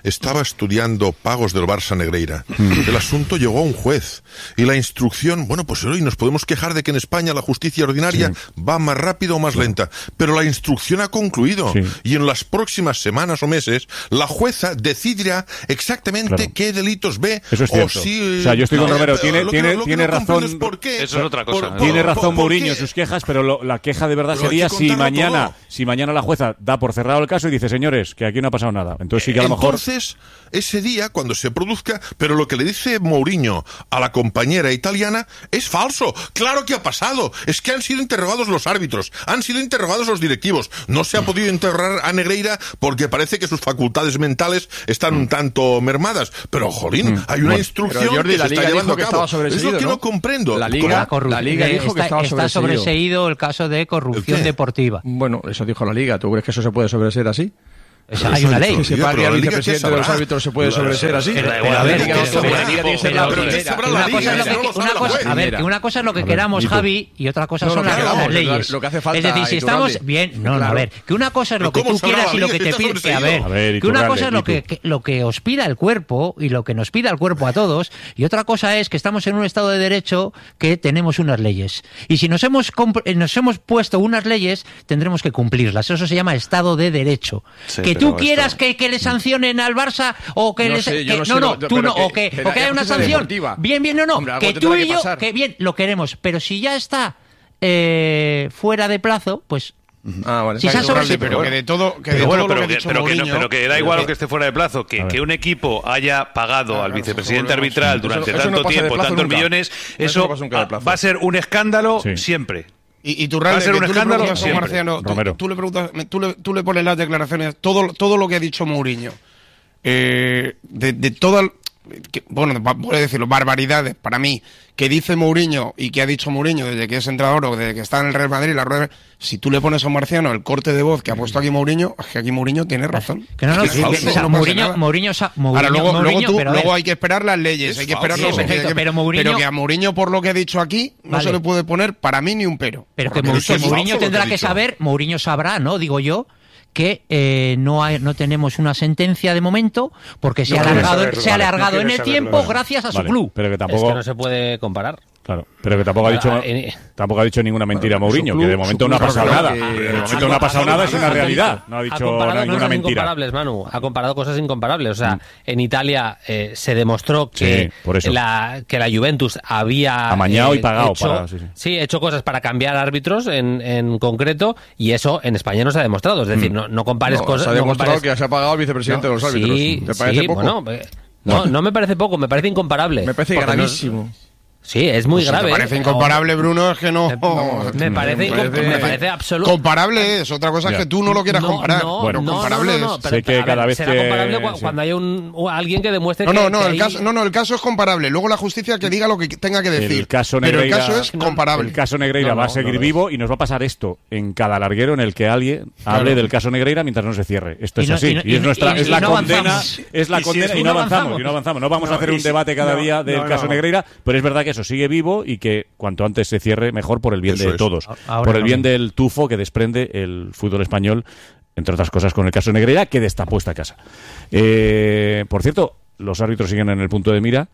estaba estudiando pagos del Barça Negreira. El asunto llegó a un juez y la instrucción, bueno, pues hoy nos podemos quejar de que en España la justicia ordinaria sí. va más rápido o más lenta, pero la instrucción ha concluido sí. y en las próximas semanas o meses la jueza decidirá exactamente claro. qué delitos ve. Eso es cierto. O, si, o sea, yo estoy con Romero, tiene, tiene, no tiene no razón. Qué, eso es otra cosa. Por, tiene por, razón por, Mourinho en sus quejas, pero lo, la queja de verdad pero sería si mañana, todo. si mañana la jueza da por cerrado el caso y dice, señores, que aquí no ha pasado nada. Entonces sí que a lo mejor... Entonces, ese día, cuando se produzca, pero lo que le dice Mourinho a la compañera italiana es falso. Claro que ha pasado. Es que han sido interrogados los árbitros, han sido interrogados los directivos. No se ha podido interrogar a Negreira porque parece que sus facultades mentales están un tanto mermadas. Pero, jolín, hay una bueno, instrucción Jordi, que se está llevando a cabo. Es lo que ¿no? no comprendo. La Liga, la Liga dijo está, que estaba está sobreseído. sobreseído el caso de corrupción deportiva. Bueno, eso dijo la Liga. ¿Tú crees que eso se puede sobreseer así? Esa, hay una ley. Que se pague al vicepresidente de los árbitros se puede sobreseer así. Pero, pero, a ver, a ver, que una cosa es lo que queramos, Javi, y otra cosa son las leyes. Lo que hace falta. Es decir, si estamos bien, no, no, a ver, que una cosa es lo que tú quieras y lo que te pide, a ver, que una cosa es lo que lo que os pida el cuerpo y lo que nos pida el cuerpo a todos, y otra cosa es que estamos en un estado de derecho que tenemos unas leyes. Y si nos hemos nos hemos puesto unas leyes, tendremos que cumplirlas. Eso se llama estado de derecho. Que tú quieras esto... que, que le sancionen al Barça o que no les, sé, que, no, no, no, sé, tú no, que, o que, o que haya una sanción. Deportiva. Bien, bien, no, no, Hombre, que tú y yo, que, que bien, lo queremos, pero si ya está eh, fuera de plazo, pues Ah, vale. Si claro, sobre... pero que de todo, que de bueno, todo pero, lo que, que, pero, Mourinho, que no, pero que da igual lo que esté fuera de plazo, que, que un equipo haya pagado ah, al vicepresidente arbitral durante eso, eso tanto no tiempo, tantos nunca. millones, eso, eso no va a ser un escándalo sí. siempre. Y, y tú, Ralde, un tú escándalo le preguntas a Marciano, tú, tú, le preguntas, tú, le, tú le pones las declaraciones, todo, todo lo que ha dicho Mourinho, eh, de, de todas, bueno, voy a decirlo, barbaridades para mí, que dice Mourinho y que ha dicho Mourinho desde que es entrenador o desde que está en el Real Madrid, la rueda, si tú le pones a Marciano el corte de voz que ha puesto aquí Mourinho, es que aquí Mourinho tiene razón. Que no, no, es que, que, que, no Mourinho, Mourinho, Mourinho, Ahora luego, Mourinho, luego, tú, pero luego hay que esperar las leyes, hay que esperar sí, los perfecto, que, pero, Mourinho, pero que a Mourinho por lo que ha dicho aquí no vale. se le puede poner para mí ni un pero. Pero que, que Mourinho tendrá que, que saber, Mourinho sabrá, ¿no? Digo yo. que eh, no hay, no tenemos una sentencia de momento porque se no ha alargado, saberlo, se ha alargado no en el saberlo, tiempo vale. gracias a su vale, club. Pero que tampoco... Es que no se puede comparar. Claro, pero que tampoco ha dicho eh, tampoco ha dicho ninguna mentira bueno, Mourinho, club, que de momento no ha pasado nada. Que, de momento no ha pasado nada, es una realidad. No ha dicho ninguna cosas mentira. Incomparables, Manu. Ha comparado cosas incomparables. O sea, mm. en Italia eh, se demostró que, sí, la, que la Juventus había... Amañado eh, y pagado. Hecho, para, sí, sí. sí, hecho cosas para cambiar árbitros en, en concreto y eso en España no se ha demostrado. Es decir, mm. no, no compares no, cosas... Se ha demostrado no compares... que se ha pagado al vicepresidente no, de los árbitros. Sí, ¿Te parece sí, poco? Bueno, no, no me parece poco, me parece incomparable. Me parece gravísimo. No, Sí, es muy pues grave. Si te parece incomparable, Bruno, es que no... no me, parece me, parece, me parece absoluto... Comparable es, otra cosa es que tú no lo quieras no, comparar. No, bueno, no, comparable no, no, no, es. Pero, sé que a cada ver, vez será que... comparable sí. cuando haya un, alguien que demuestre no, que... No, no, que el hay... caso, no, no, el caso es comparable. Luego la justicia que diga lo que tenga que decir. El caso Negreira, pero el caso es comparable. El caso Negreira no, no, va a seguir no, vivo y nos va a pasar esto en cada larguero en el que alguien claro. hable del caso Negreira mientras no se cierre. Esto es no, así. Y, no, y es nuestra, y, es y la no condena, es la condena y no avanzamos, y no avanzamos. No vamos a hacer un debate cada día del caso Negreira, pero es verdad que eso sigue vivo y que cuanto antes se cierre mejor por el bien Eso de es. todos, Ahora por el bien no. del tufo que desprende el fútbol español, entre otras cosas con el caso Negreira, que destapó esta casa. Eh, por cierto, los árbitros siguen en el punto de mira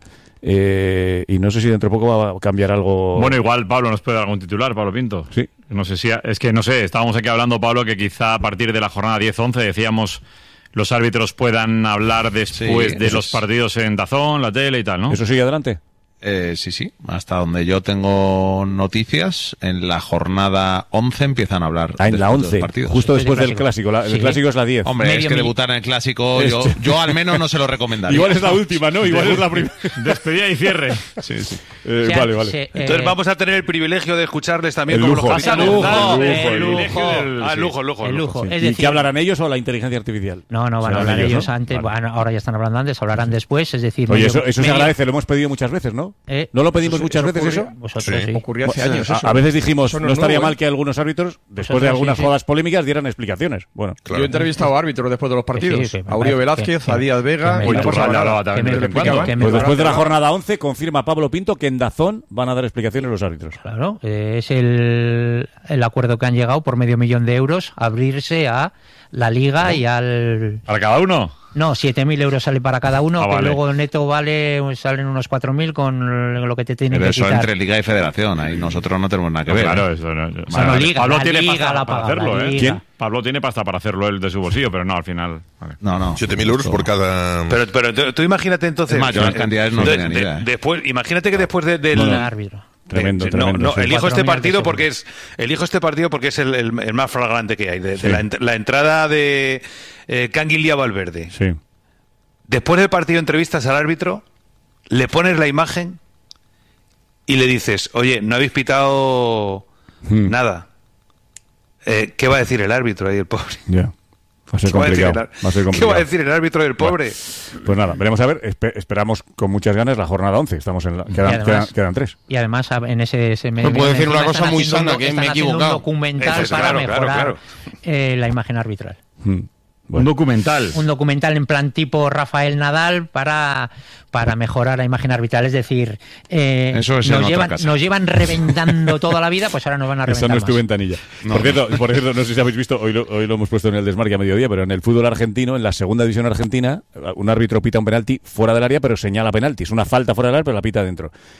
eh, y no sé si dentro de poco va a cambiar algo. Bueno, igual Pablo nos puede dar algún titular, Pablo Pinto. Sí. No sé si, es que no sé, estábamos aquí hablando, Pablo, que quizá a partir de la jornada diez once decíamos los árbitros puedan hablar después sí, de los es... partidos en Dazón, la tele y tal, ¿no? ¿Eso sigue adelante? Eh, sí, sí, hasta donde yo tengo noticias, en la jornada once empiezan a hablar. Ah, en la once, justo después del clásico. La, el sí. clásico es la diez. Hombre, Medio es que mil... debutar en el clásico, yo, yo al menos no se lo recomendaría. Igual es la última, ¿no? Igual es la primera. Despedida y cierre. Sí, sí. Eh, sí, vale, vale. Sí, eh... Entonces vamos a tener el privilegio de escucharles también el como lujo. los capitanes. El lujo, el lujo. Ah, el lujo, el lujo. El lujo. Sí. ¿Y qué hablarán ellos o la inteligencia artificial? No, no, van a hablar ellos antes, ahora ya están hablando antes, hablarán después, es decir... Oye, eso se agradece, lo hemos pedido muchas veces, ¿no? ¿No lo pedimos muchas veces eso? Vosotros, sí. Ocurrió hace años eso. A, a veces dijimos, no, no estaría nuevo, mal que algunos árbitros, después de algunas sí, sí. jodas polémicas, dieran explicaciones. Bueno, claro. Yo he entrevistado a árbitros después de los partidos. Sí, sí, a Uribe Velázquez, que, a Díaz Vega... Uy, pues después de la jornada once, confirma Pablo Pinto que en Dazón van a dar explicaciones los árbitros. Claro, eh, es el, el acuerdo que han llegado por medio millón de euros, abrirse a la Liga y al... ¿Para cada uno? No, siete mil euros sale para cada uno, ah, que vale. luego neto vale, salen unos cuatro mil con lo que te tienen Pero que eso quitar. entre Liga y Federación, ahí nosotros no tenemos nada que No, ver. claro, ¿eh? eso no. O sea, no, Liga, Pablo la tiene Liga pasta la para paga, hacerlo, la ¿eh? Liga. ¿Quién? Pablo tiene pasta para hacerlo él de su bolsillo, pero no, al final. Vale. No, no. siete mil euros por cada. Pero, pero tú, tú imagínate entonces. Es más, yo las eh, cantidades no de- tenía ni de- idea, ¿eh? Después, imagínate que después de- del. No, no, árbitro. Tremendo, Eh, tremendo. No, no, sí. elijo este Cuatro mil partido antes porque es elijo este partido porque es el, el- el más flagrante que hay de, de Sí. la, ent- la entrada de eh, Canguilía Valverde. Sí. Después del partido entrevistas al árbitro, le pones la imagen y le dices, oye, no habéis pitado Hmm. nada. Eh, ¿Qué va a decir el árbitro ahí, el pobre? Ya. Va a ser ¿Qué va a decir complicado. el- Va a ser ¿Qué complicado. va a decir el árbitro del pobre? Pues nada, veremos a ver. Espe- esperamos con muchas ganas la jornada once. Estamos en la, quedan, además- quedan, quedan tres. Y además en ese... ese me, Me puedo decir una encima cosa están muy haciendo sana, un- que me están he haciendo equivocado. un documental Eso es, para claro, claro, mejorar claro. eh, la imagen arbitral. Hmm. Un documental. Un documental en plan tipo Rafael Nadal para, para mejorar la imagen arbitral. Es decir, eh, Eso es en nos, otra llevan, casa. nos llevan reventando toda la vida, pues ahora nos van a Esa reventar no es tu más. ventanilla. No, por, cierto, por cierto, no sé si habéis visto, hoy lo, hoy lo hemos puesto en el Desmarque a mediodía, pero en el fútbol argentino, en la segunda división argentina, un árbitro pita un penalti fuera del área, pero señala penalti. Es una falta fuera del área, pero la pita dentro.